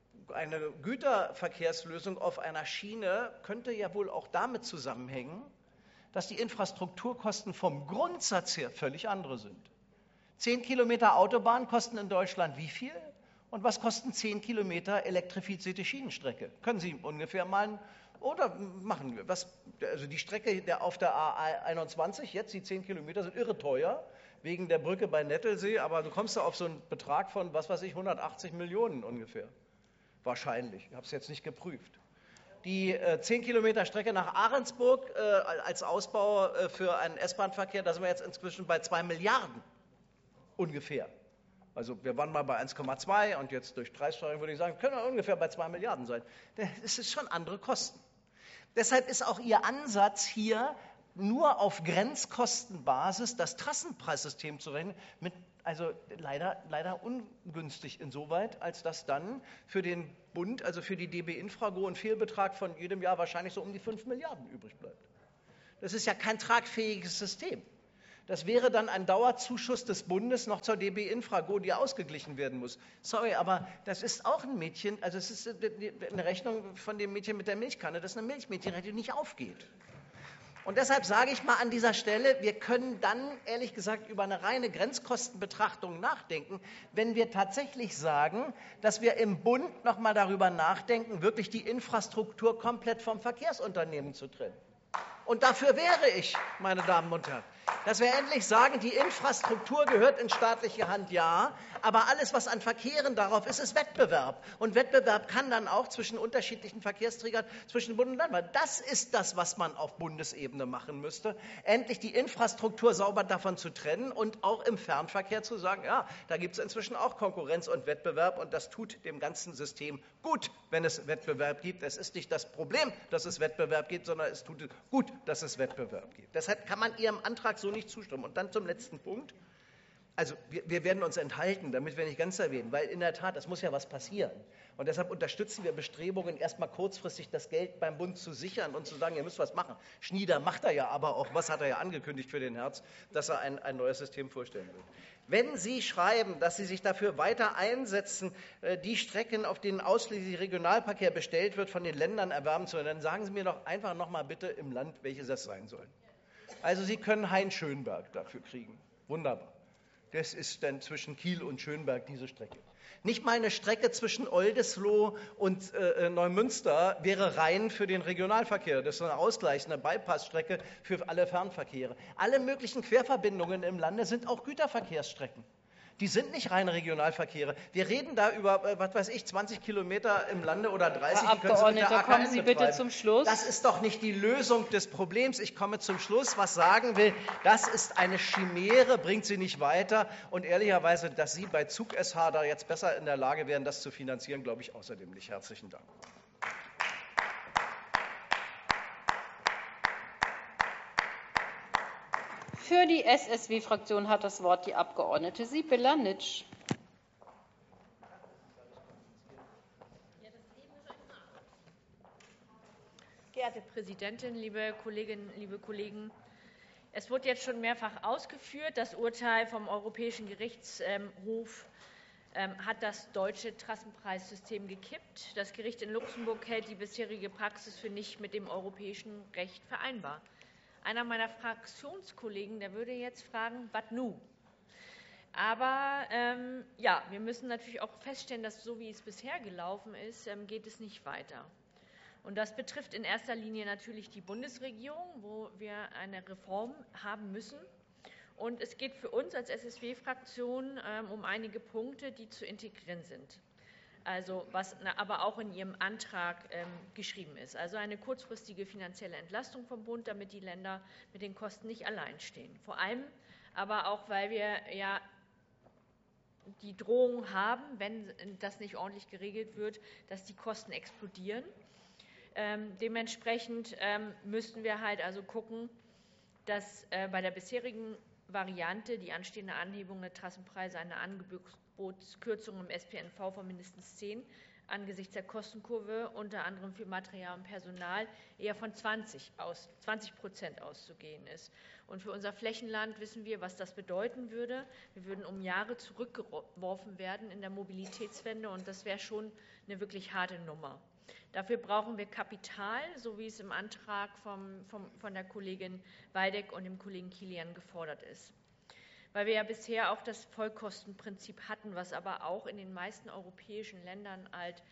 H: Güterverkehrslösung auf einer Schiene, könnte ja wohl auch damit zusammenhängen, dass die Infrastrukturkosten vom Grundsatz her völlig andere sind. 10 Kilometer Autobahn kosten in Deutschland wie viel? Und was kosten 10 Kilometer elektrifizierte Schienenstrecke? Können Sie ungefähr mal oder machen wir was? Also die Strecke auf der A21, jetzt die 10 Kilometer, sind irre teuer, wegen der Brücke bei Nettelsee, aber du kommst da auf so einen Betrag von, was weiß ich, 180 Millionen ungefähr. Wahrscheinlich, ich habe es jetzt nicht geprüft. Die 10 Kilometer Strecke nach Ahrensburg als Ausbau für einen S-Bahn-Verkehr, da sind wir jetzt inzwischen bei 2 Milliarden ungefähr. Also wir waren mal bei 1,2 und jetzt durch Preissteigerung würde ich sagen, können wir ungefähr bei 2 Milliarden sein. Das ist schon andere Kosten. Deshalb ist auch Ihr Ansatz hier, nur auf Grenzkostenbasis das Trassenpreissystem zu rechnen, also leider ungünstig insoweit, als dass dann für den Bund, also für die DB Infrago, ein Fehlbetrag von jedem Jahr wahrscheinlich so um die 5 Milliarden übrig bleibt. Das ist ja kein tragfähiges System. Das wäre dann ein Dauerzuschuss des Bundes noch zur DB Infrago, die ausgeglichen werden muss. Sorry, aber das ist auch ein Mädchen, also es ist eine Rechnung von dem Mädchen mit der Milchkanne, das ist eine Milchmädchenrechnung, die nicht aufgeht. Und deshalb sage ich mal an dieser Stelle, wir können dann ehrlich gesagt über eine reine Grenzkostenbetrachtung nachdenken, wenn wir tatsächlich sagen, dass wir im Bund noch mal darüber nachdenken, wirklich die Infrastruktur komplett vom Verkehrsunternehmen zu trennen. Und dafür wäre ich, meine Damen und Herren, dass wir endlich sagen, die Infrastruktur gehört in staatliche Hand, ja, aber alles, was an Verkehren darauf ist, ist Wettbewerb. Und Wettbewerb kann dann auch zwischen unterschiedlichen Verkehrsträgern, zwischen Bund und Land sein. Das ist das, was man auf Bundesebene machen müsste, endlich die Infrastruktur sauber davon zu trennen und auch im Fernverkehr zu sagen, ja, da gibt es inzwischen auch Konkurrenz und Wettbewerb und das tut dem ganzen System gut, wenn es Wettbewerb gibt. Es ist nicht das Problem, dass es Wettbewerb gibt, sondern es tut gut, dass es Wettbewerb gibt. Deshalb kann man Ihrem Antrag so nicht zustimmen. Und dann zum letzten Punkt. Also wir werden uns enthalten, damit wir nicht ganz erwähnen, weil in der Tat, es muss ja was passieren. Und deshalb unterstützen wir Bestrebungen, erstmal kurzfristig das Geld beim Bund zu sichern und zu sagen, ihr müsst was machen. Schnieder macht er ja aber auch, was hat er ja angekündigt für den Herbst, dass er ein neues System vorstellen wird. Wenn Sie schreiben, dass Sie sich dafür weiter einsetzen, die Strecken, auf denen ausschließlich Regionalverkehr bestellt wird, von den Ländern erwerben zu können, dann sagen Sie mir doch einfach noch mal bitte im Land, welches das sein soll. Also Sie können Hein-Schönberg dafür kriegen. Wunderbar. Das ist dann zwischen Kiel und Schönberg diese Strecke. Nicht mal eine Strecke zwischen Oldesloe und Neumünster wäre rein für den Regionalverkehr. Das ist eine ausgleichende Bypassstrecke für alle Fernverkehre. Alle möglichen Querverbindungen im Lande sind auch Güterverkehrsstrecken. Die sind nicht reine Regionalverkehre. Wir reden da über, 20 Kilometer im Lande oder 30.
B: Herr Abgeordneter, kommen Sie bitte zum Schluss.
H: Das ist doch nicht die Lösung des Problems. Ich komme zum Schluss. Was sagen will, das ist eine Chimäre, bringt Sie nicht weiter. Und ehrlicherweise, dass Sie bei Zug SH da jetzt besser in der Lage wären, das zu finanzieren, glaube ich außerdem nicht. Herzlichen Dank.
B: Für die SSW-Fraktion hat das Wort die Abgeordnete Sibylla Nitsch.
C: Geehrte Präsidentin, liebe Kolleginnen, liebe Kollegen! Es wurde jetzt schon mehrfach ausgeführt, das Urteil vom Europäischen Gerichtshof hat das deutsche Trassenpreissystem gekippt. Das Gericht in Luxemburg hält die bisherige Praxis für nicht mit dem europäischen Recht vereinbar. Einer meiner Fraktionskollegen, der würde jetzt fragen, was nu? Aber ja, wir müssen natürlich auch feststellen, dass so wie es bisher gelaufen ist, geht es nicht weiter. Und das betrifft in erster Linie natürlich die Bundesregierung, wo wir eine Reform haben müssen. Und es geht für uns als SSW-Fraktion um einige Punkte, die zu integrieren sind. Also was aber auch in Ihrem Antrag geschrieben ist. Also eine kurzfristige finanzielle Entlastung vom Bund, damit die Länder mit den Kosten nicht allein stehen. Vor allem aber auch, weil wir ja die Drohung haben, wenn das nicht ordentlich geregelt wird, dass die Kosten explodieren. Dementsprechend müssten wir halt also gucken, dass bei der bisherigen Variante die anstehende Anhebung der Trassenpreise eine Angebotskürzung im SPNV von mindestens 10 angesichts der Kostenkurve, unter anderem für Material und Personal, eher von 20% auszugehen ist. Und für unser Flächenland wissen wir, was das bedeuten würde. Wir würden um Jahre zurückgeworfen werden in der Mobilitätswende, und das wäre schon eine wirklich harte Nummer. Dafür brauchen wir Kapital, so wie es im Antrag von der Kollegin Waldeck und dem Kollegen Kilian gefordert ist. Weil wir ja bisher auch das Vollkostenprinzip hatten, was aber auch in den meisten europäischen Ländern halt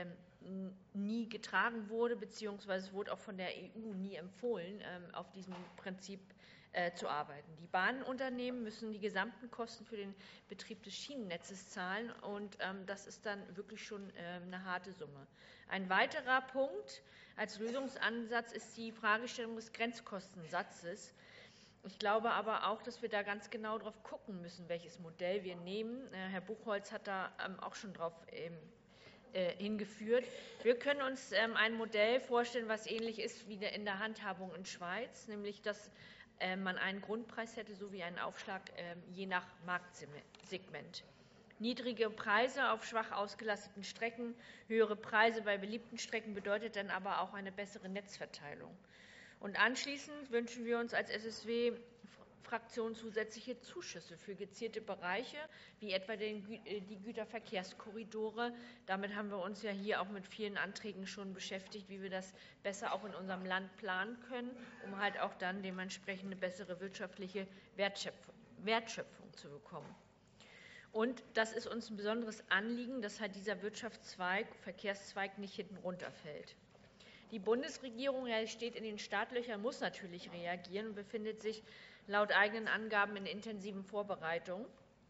C: nie getragen wurde, beziehungsweise es wurde auch von der EU nie empfohlen, auf diesem Prinzip zu arbeiten. Die Bahnunternehmen müssen die gesamten Kosten für den Betrieb des Schienennetzes zahlen, und das ist dann wirklich schon eine harte Summe. Ein weiterer Punkt als Lösungsansatz ist die Fragestellung des Grenzkostensatzes. Ich glaube aber auch, dass wir da ganz genau drauf gucken müssen, welches Modell wir nehmen. Herr Buchholz hat da auch schon drauf hingeführt. Wir können uns ein Modell vorstellen, was ähnlich ist wie in der Handhabung in Schweiz, nämlich dass man einen Grundpreis hätte sowie einen Aufschlag je nach Marktsegment. Niedrige Preise auf schwach ausgelasteten Strecken, höhere Preise bei beliebten Strecken bedeutet dann aber auch eine bessere Netzverteilung. Und anschließend wünschen wir uns als SSW-Fraktion zusätzliche Zuschüsse für gezielte Bereiche, wie etwa die Güterverkehrskorridore. Damit haben wir uns ja hier auch mit vielen Anträgen schon beschäftigt, wie wir das besser auch in unserem Land planen können, um halt auch dann dementsprechend eine bessere wirtschaftliche Wertschöpfung zu bekommen. Und das ist uns ein besonderes Anliegen, dass halt dieser Verkehrszweig nicht hinten runterfällt. Die Bundesregierung steht in den Startlöchern, muss natürlich reagieren und befindet sich laut eigenen Angaben in intensiven Vorbereitungen.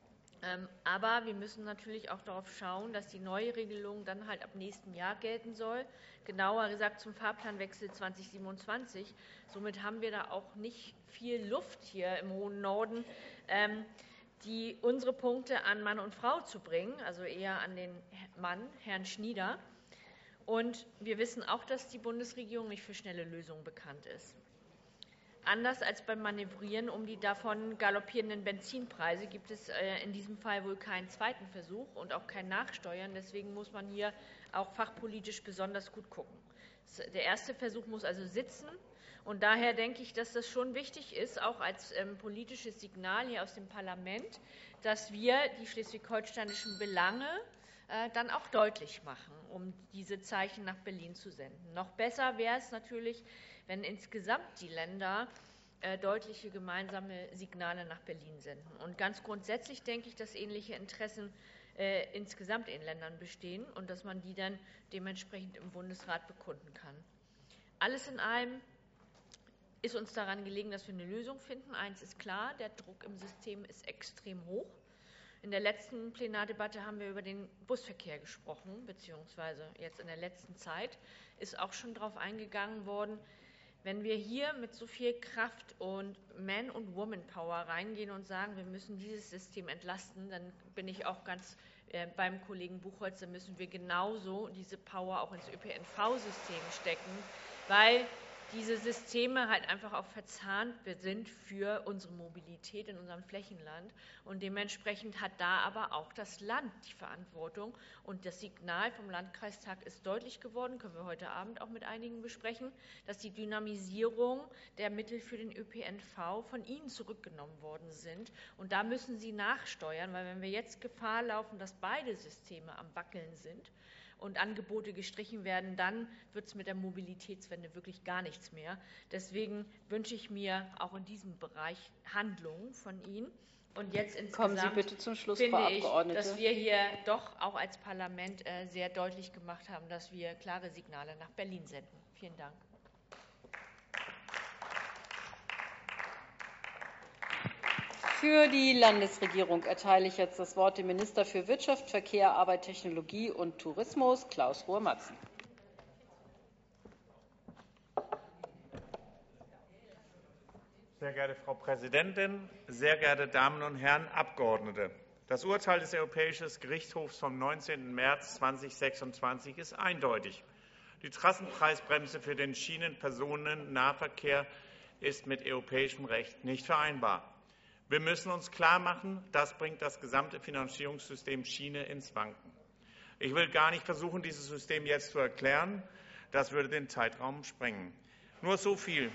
C: Aber wir müssen natürlich auch darauf schauen, dass die neue Regelung dann halt ab nächstem Jahr gelten soll, genauer gesagt zum Fahrplanwechsel 2027. Somit haben wir da auch nicht viel Luft hier im hohen Norden, unsere Punkte an Mann und Frau zu bringen, also eher an den Mann, Herrn Schnieder. Und wir wissen auch, dass die Bundesregierung nicht für schnelle Lösungen bekannt ist. Anders als beim Manövrieren um die davon galoppierenden Benzinpreise gibt es in diesem Fall wohl keinen zweiten Versuch und auch kein Nachsteuern. Deswegen muss man hier auch fachpolitisch besonders gut gucken. Der erste Versuch muss also sitzen. Und daher denke ich, dass das schon wichtig ist, auch als politisches Signal hier aus dem Parlament, dass wir die schleswig-holsteinischen Belange dann auch deutlich machen, um diese Zeichen nach Berlin zu senden. Noch besser wäre es natürlich, wenn insgesamt die Länder deutliche gemeinsame Signale nach Berlin senden. Und ganz grundsätzlich denke ich, dass ähnliche Interessen insgesamt in Ländern bestehen und dass man die dann dementsprechend im Bundesrat bekunden kann. Alles in allem ist uns daran gelegen, dass wir eine Lösung finden. Eins ist klar, der Druck im System ist extrem hoch. In der letzten Plenardebatte haben wir über den Busverkehr gesprochen, beziehungsweise jetzt in der letzten Zeit ist auch schon darauf eingegangen worden. Wenn wir hier mit so viel Kraft und Man- und Woman-Power reingehen und sagen, wir müssen dieses System entlasten, dann bin ich auch ganz beim Kollegen Buchholz, dann müssen wir genauso diese Power auch ins ÖPNV-System stecken, weil diese Systeme halt einfach auch verzahnt sind für unsere Mobilität in unserem Flächenland. Und dementsprechend hat da aber auch das Land die Verantwortung. Und das Signal vom Landkreistag ist deutlich geworden, können wir heute Abend auch mit einigen besprechen, dass die Dynamisierung der Mittel für den ÖPNV von Ihnen zurückgenommen worden sind. Und da müssen Sie nachsteuern, weil wenn wir jetzt Gefahr laufen, dass beide Systeme am Wackeln sind, und Angebote gestrichen werden, dann wird es mit der Mobilitätswende wirklich gar nichts mehr. Deswegen wünsche ich mir auch in diesem Bereich Handlungen von Ihnen. Und jetzt insgesamt
B: Kommen Sie bitte zum Schluss,
C: finde
B: Frau
C: ich,
B: Abgeordnete.
C: dass wir hier doch auch als Parlament sehr deutlich gemacht haben, dass wir klare Signale nach Berlin senden. Vielen Dank.
B: Für die Landesregierung erteile ich jetzt das Wort dem Minister für Wirtschaft, Verkehr, Arbeit, Technologie und Tourismus, Klaus Rohr-Matzen.
I: Sehr geehrte Frau Präsidentin, sehr geehrte Damen und Herren Abgeordnete! Das Urteil des Europäischen Gerichtshofs vom 19. März 2026 ist eindeutig. Die Trassenpreisbremse für den Schienenpersonennahverkehr ist mit europäischem Recht nicht vereinbar. Wir müssen uns klarmachen, das bringt das gesamte Finanzierungssystem Schiene ins Wanken. Ich will gar nicht versuchen, dieses System jetzt zu erklären. Das würde den Zeitraum sprengen. Nur so viel.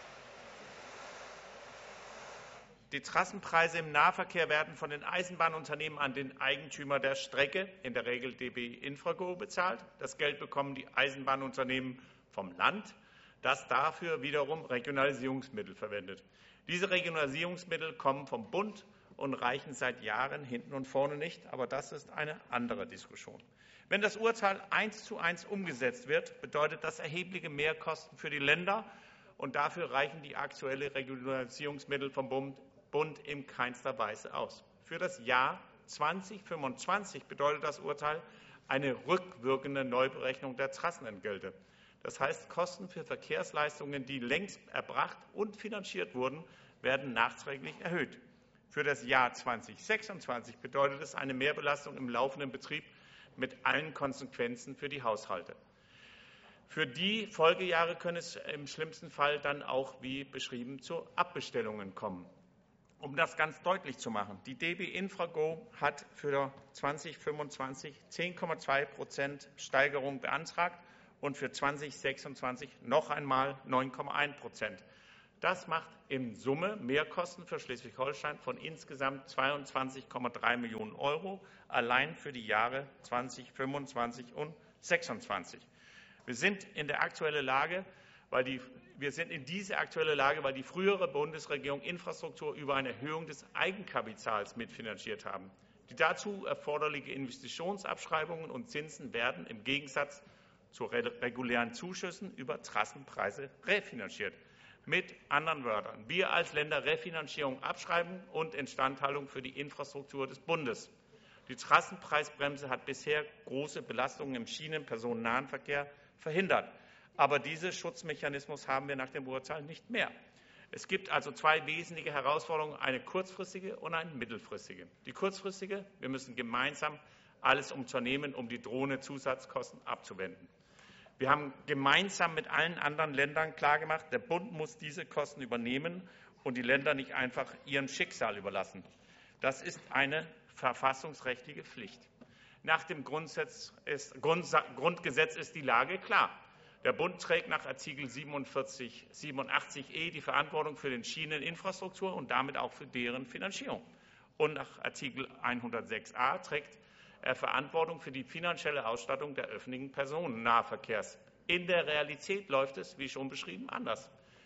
I: Die Trassenpreise im Nahverkehr werden von den Eisenbahnunternehmen an den Eigentümer der Strecke, in der Regel DB Infrago, bezahlt. Das Geld bekommen die Eisenbahnunternehmen vom Land, das dafür wiederum Regionalisierungsmittel verwendet. Diese Regionalisierungsmittel kommen vom Bund und reichen seit Jahren hinten und vorne nicht. Aber das ist eine andere Diskussion. Wenn das Urteil 1:1 umgesetzt wird, bedeutet das erhebliche Mehrkosten für die Länder. Und dafür reichen die aktuellen Regionalisierungsmittel vom Bund in keinster Weise aus. Für das Jahr 2025 bedeutet das Urteil eine rückwirkende Neuberechnung der Trassenentgelte. Das heißt, Kosten für Verkehrsleistungen, die längst erbracht und finanziert wurden, werden nachträglich erhöht. Für das Jahr 2026 bedeutet es eine Mehrbelastung im laufenden Betrieb mit allen Konsequenzen für die Haushalte. Für die Folgejahre können es im schlimmsten Fall dann auch, wie beschrieben, zu Abbestellungen kommen. Um das ganz deutlich zu machen, die DB Infrago hat für 2025 10,2% Steigerung beantragt und für 2026 noch einmal 9,1%. Das macht in Summe Mehrkosten für Schleswig-Holstein von insgesamt 22,3 Millionen Euro, allein für die Jahre 2025 und 2026. Wir sind in diese aktuelle Lage, weil die frühere Bundesregierung Infrastruktur über eine Erhöhung des Eigenkapitals mitfinanziert haben. Die dazu erforderlichen Investitionsabschreibungen und Zinsen werden im Gegensatz zu regulären Zuschüssen über Trassenpreise refinanziert. Mit anderen Wörtern, wir als Länder Refinanzierung abschreiben und Instandhaltung für die Infrastruktur des Bundes. Die Trassenpreisbremse hat bisher große Belastungen im Schienenpersonennahen verhindert. Aber diesen Schutzmechanismus haben wir nach dem Urteil nicht mehr. Es gibt also zwei wesentliche Herausforderungen, eine kurzfristige und eine mittelfristige. Die kurzfristige, wir müssen gemeinsam alles unternehmen, um die drohenden Zusatzkosten abzuwenden. Wir haben gemeinsam mit allen anderen Ländern klargemacht, der Bund muss diese Kosten übernehmen und die Länder nicht einfach ihrem Schicksal überlassen. Das ist eine verfassungsrechtliche Pflicht. Nach dem Grundgesetz ist die Lage klar. Der Bund trägt nach Artikel 87e die Verantwortung für die Schieneninfrastruktur und damit auch für deren Finanzierung. Und nach Artikel 106a trägt er Verantwortung für die finanzielle Ausstattung der öffentlichen Personennahverkehrs. In der Realität läuft es, wie schon beschrieben, anders.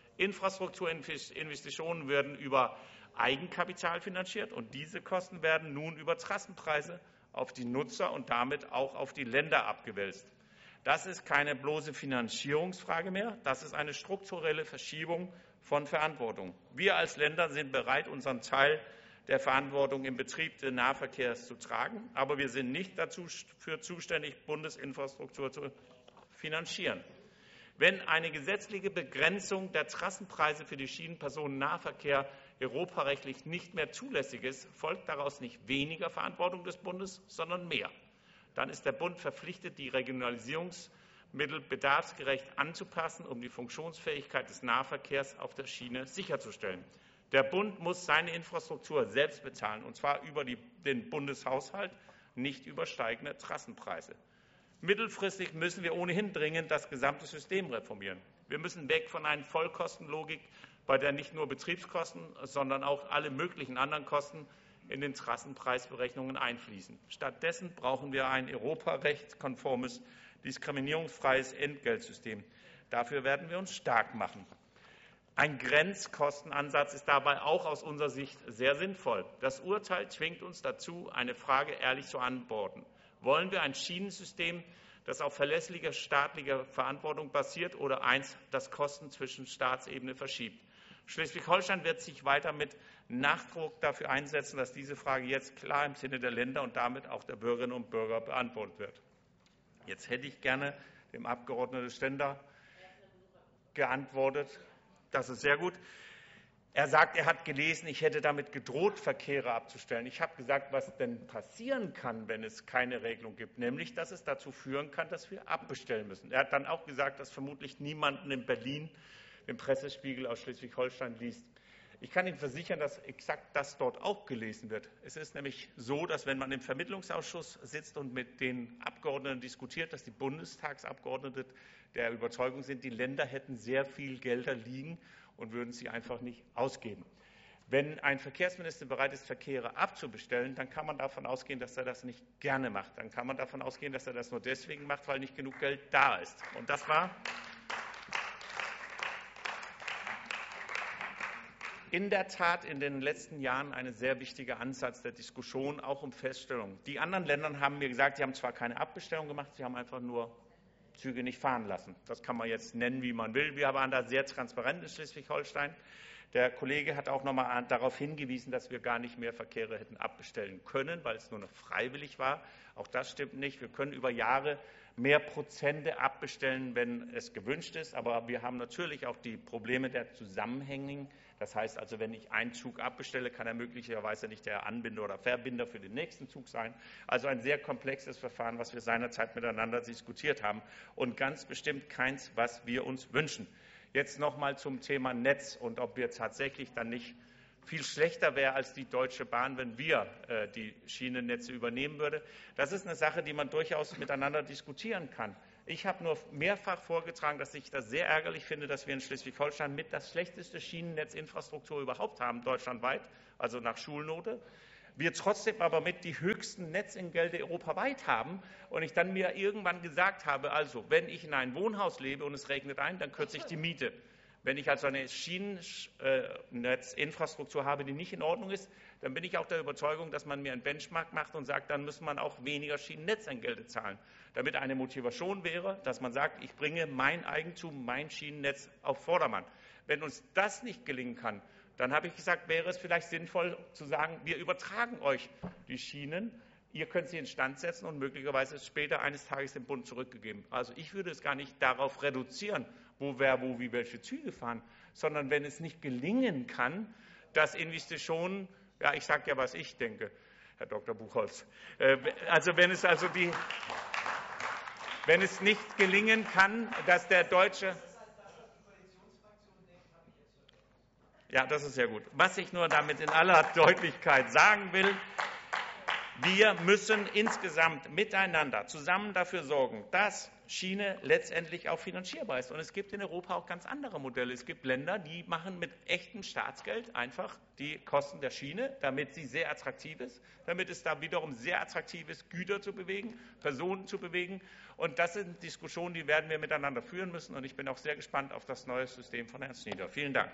I: Infrastrukturinvestitionen werden über Eigenkapital finanziert und diese Kosten werden nun über Trassenpreise auf die Nutzer und damit auch auf die Länder abgewälzt. Das ist keine bloße Finanzierungsfrage mehr, das ist eine strukturelle Verschiebung von Verantwortung. Wir als Länder sind bereit, unseren Teil der Verantwortung im Betrieb des Nahverkehrs zu tragen, aber wir sind nicht dafür zuständig, Bundesinfrastruktur zu finanzieren. Wenn eine gesetzliche Begrenzung der Trassenpreise für den Schienenpersonennahverkehr europarechtlich nicht mehr zulässig ist, folgt daraus nicht weniger Verantwortung des Bundes, sondern mehr. Dann ist der Bund verpflichtet, die Regionalisierungsmittel bedarfsgerecht anzupassen, um die Funktionsfähigkeit des Nahverkehrs auf der Schiene sicherzustellen. Der Bund muss seine Infrastruktur selbst bezahlen, und zwar über den Bundeshaushalt, nicht über steigende Trassenpreise. Mittelfristig müssen wir ohnehin dringend das gesamte System reformieren. Wir müssen weg von einer Vollkostenlogik, bei der nicht nur Betriebskosten, sondern auch alle möglichen anderen Kosten in den Trassenpreisberechnungen einfließen. Stattdessen brauchen wir ein europarechtskonformes, diskriminierungsfreies Entgeltsystem. Dafür werden wir uns stark machen. Ein Grenzkostenansatz ist dabei auch aus unserer Sicht sehr sinnvoll. Das Urteil zwingt uns dazu, eine Frage ehrlich zu antworten. Wollen wir ein Schienensystem, das auf verlässlicher staatlicher Verantwortung basiert, oder eins, das Kosten zwischen Staatsebene verschiebt? Schleswig-Holstein wird sich weiter mit Nachdruck dafür einsetzen, dass diese Frage jetzt klar im Sinne der Länder und damit auch der Bürgerinnen und Bürger beantwortet wird. Jetzt hätte ich gerne dem Abgeordneten Stender geantwortet. Das ist sehr gut. Er sagt, er hat gelesen, ich hätte damit gedroht, Verkehre abzustellen. Ich habe gesagt, was denn passieren kann, wenn es keine Regelung gibt, nämlich, dass es dazu führen kann, dass wir abbestellen müssen. Er hat dann auch gesagt, dass vermutlich niemanden in Berlin den Pressespiegel aus Schleswig-Holstein liest. Ich kann Ihnen versichern, dass exakt das dort auch gelesen wird. Es ist nämlich so, dass wenn man im Vermittlungsausschuss sitzt und mit den Abgeordneten diskutiert, dass die Bundestagsabgeordneten der Überzeugung sind, die Länder hätten sehr viel Gelder liegen und würden sie einfach nicht ausgeben. Wenn ein Verkehrsminister bereit ist, Verkehre abzubestellen, dann kann man davon ausgehen, dass er das nicht gerne macht. Dann kann man davon ausgehen, dass er das nur deswegen macht, weil nicht genug Geld da ist. Und das war in der Tat in den letzten Jahren ein sehr wichtiger Ansatz der Diskussion, auch um Feststellungen. Die anderen Länder haben mir gesagt, sie haben zwar keine Abbestellung gemacht, sie haben einfach nur Züge nicht fahren lassen. Das kann man jetzt nennen, wie man will. Wir waren da sehr transparent in Schleswig-Holstein. Der Kollege hat auch noch einmal darauf hingewiesen, dass wir gar nicht mehr Verkehre hätten abbestellen können, weil es nur noch freiwillig war. Auch das stimmt nicht. Wir können über Jahre mehr Prozente abbestellen, wenn es gewünscht ist. Aber wir haben natürlich auch die Probleme der Zusammenhänge. Das heißt also, wenn ich einen Zug abbestelle, kann er möglicherweise nicht der Anbinder oder Verbinder für den nächsten Zug sein. Also ein sehr komplexes Verfahren, was wir seinerzeit miteinander diskutiert haben und ganz bestimmt keins, was wir uns wünschen. Jetzt noch mal zum Thema Netz und ob wir tatsächlich dann nicht viel schlechter wäre als die Deutsche Bahn, wenn wir die Schienennetze übernehmen würden. Das ist eine Sache, die man durchaus miteinander diskutieren kann. Ich habe nur mehrfach vorgetragen, dass ich das sehr ärgerlich finde, dass wir in Schleswig-Holstein mit das schlechteste Schienennetzinfrastruktur überhaupt haben, deutschlandweit, also nach Schulnote. Wir trotzdem aber mit die höchsten Netzentgelte europaweit haben und ich dann mir irgendwann gesagt habe, also wenn ich in einem Wohnhaus lebe und es regnet ein, dann kürze ich die Miete. Wenn ich also eine Schienennetzinfrastruktur habe, die nicht in Ordnung ist, dann bin ich auch der Überzeugung, dass man mir einen Benchmark macht und sagt, dann muss man auch weniger Schienennetzentgelte zahlen. Damit eine Motivation wäre, dass man sagt, ich bringe mein Eigentum, mein Schienennetz auf Vordermann. Wenn uns das nicht gelingen kann, dann habe ich gesagt, wäre es vielleicht sinnvoll zu sagen, wir übertragen euch die Schienen, ihr könnt sie instand setzen und möglicherweise ist später eines Tages dem Bund zurückgegeben. Also ich würde es gar nicht darauf reduzieren, wo wer wo wie welche Züge fahren, sondern wenn es nicht gelingen kann, dass Investitionen, ja, ich sage ja, was ich denke, Herr Dr. Buchholz, also wenn es nicht gelingen kann, dass der deutsche... Ja, das ist sehr gut. Was ich nur damit in aller Deutlichkeit sagen will, wir müssen insgesamt miteinander zusammen dafür sorgen, dass Schiene letztendlich auch finanzierbar ist. Und es gibt in Europa auch ganz andere Modelle. Es gibt Länder, die machen mit echtem Staatsgeld einfach die Kosten der Schiene, damit sie sehr attraktiv ist, damit es da wiederum sehr attraktiv ist, Güter zu bewegen, Personen zu bewegen. Und das sind Diskussionen, die werden wir miteinander führen müssen. Und ich bin auch sehr gespannt auf das neue System von Ernst Nieder. Vielen Dank.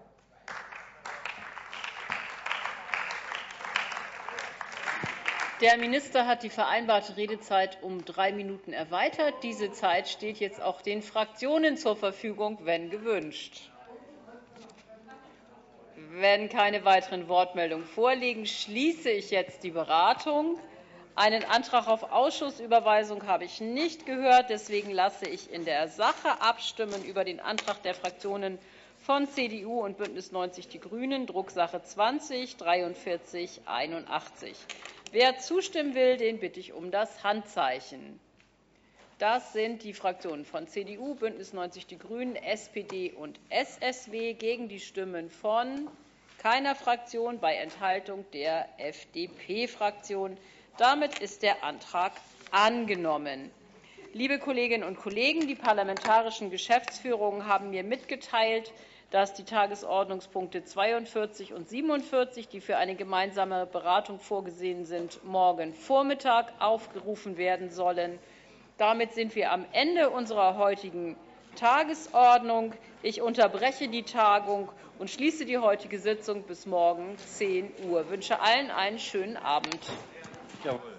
B: Der Minister hat die vereinbarte Redezeit um 3 Minuten erweitert. Diese Zeit steht jetzt auch den Fraktionen zur Verfügung, wenn gewünscht. Wenn keine weiteren Wortmeldungen vorliegen, schließe ich jetzt die Beratung. Einen Antrag auf Ausschussüberweisung habe ich nicht gehört. Deswegen lasse ich in der Sache abstimmen über den Antrag der Fraktionen von CDU und BÜNDNIS 90 die GRÜNEN, Drucksache 20 4381. Wer zustimmen will, den bitte ich um das Handzeichen. Das sind die Fraktionen von CDU, BÜNDNIS 90 die GRÜNEN, SPD und SSW gegen die Stimmen von keiner Fraktion bei Enthaltung der FDP-Fraktion. Damit ist der Antrag angenommen. Liebe Kolleginnen und Kollegen, die parlamentarischen Geschäftsführungen haben mir mitgeteilt, dass die Tagesordnungspunkte 42 und 47, die für eine gemeinsame Beratung vorgesehen sind, morgen Vormittag aufgerufen werden sollen. Damit sind wir am Ende unserer heutigen Tagesordnung. Ich unterbreche die Tagung und schließe die heutige Sitzung bis morgen 10 Uhr. Ich wünsche allen einen schönen Abend.
G: Jawohl.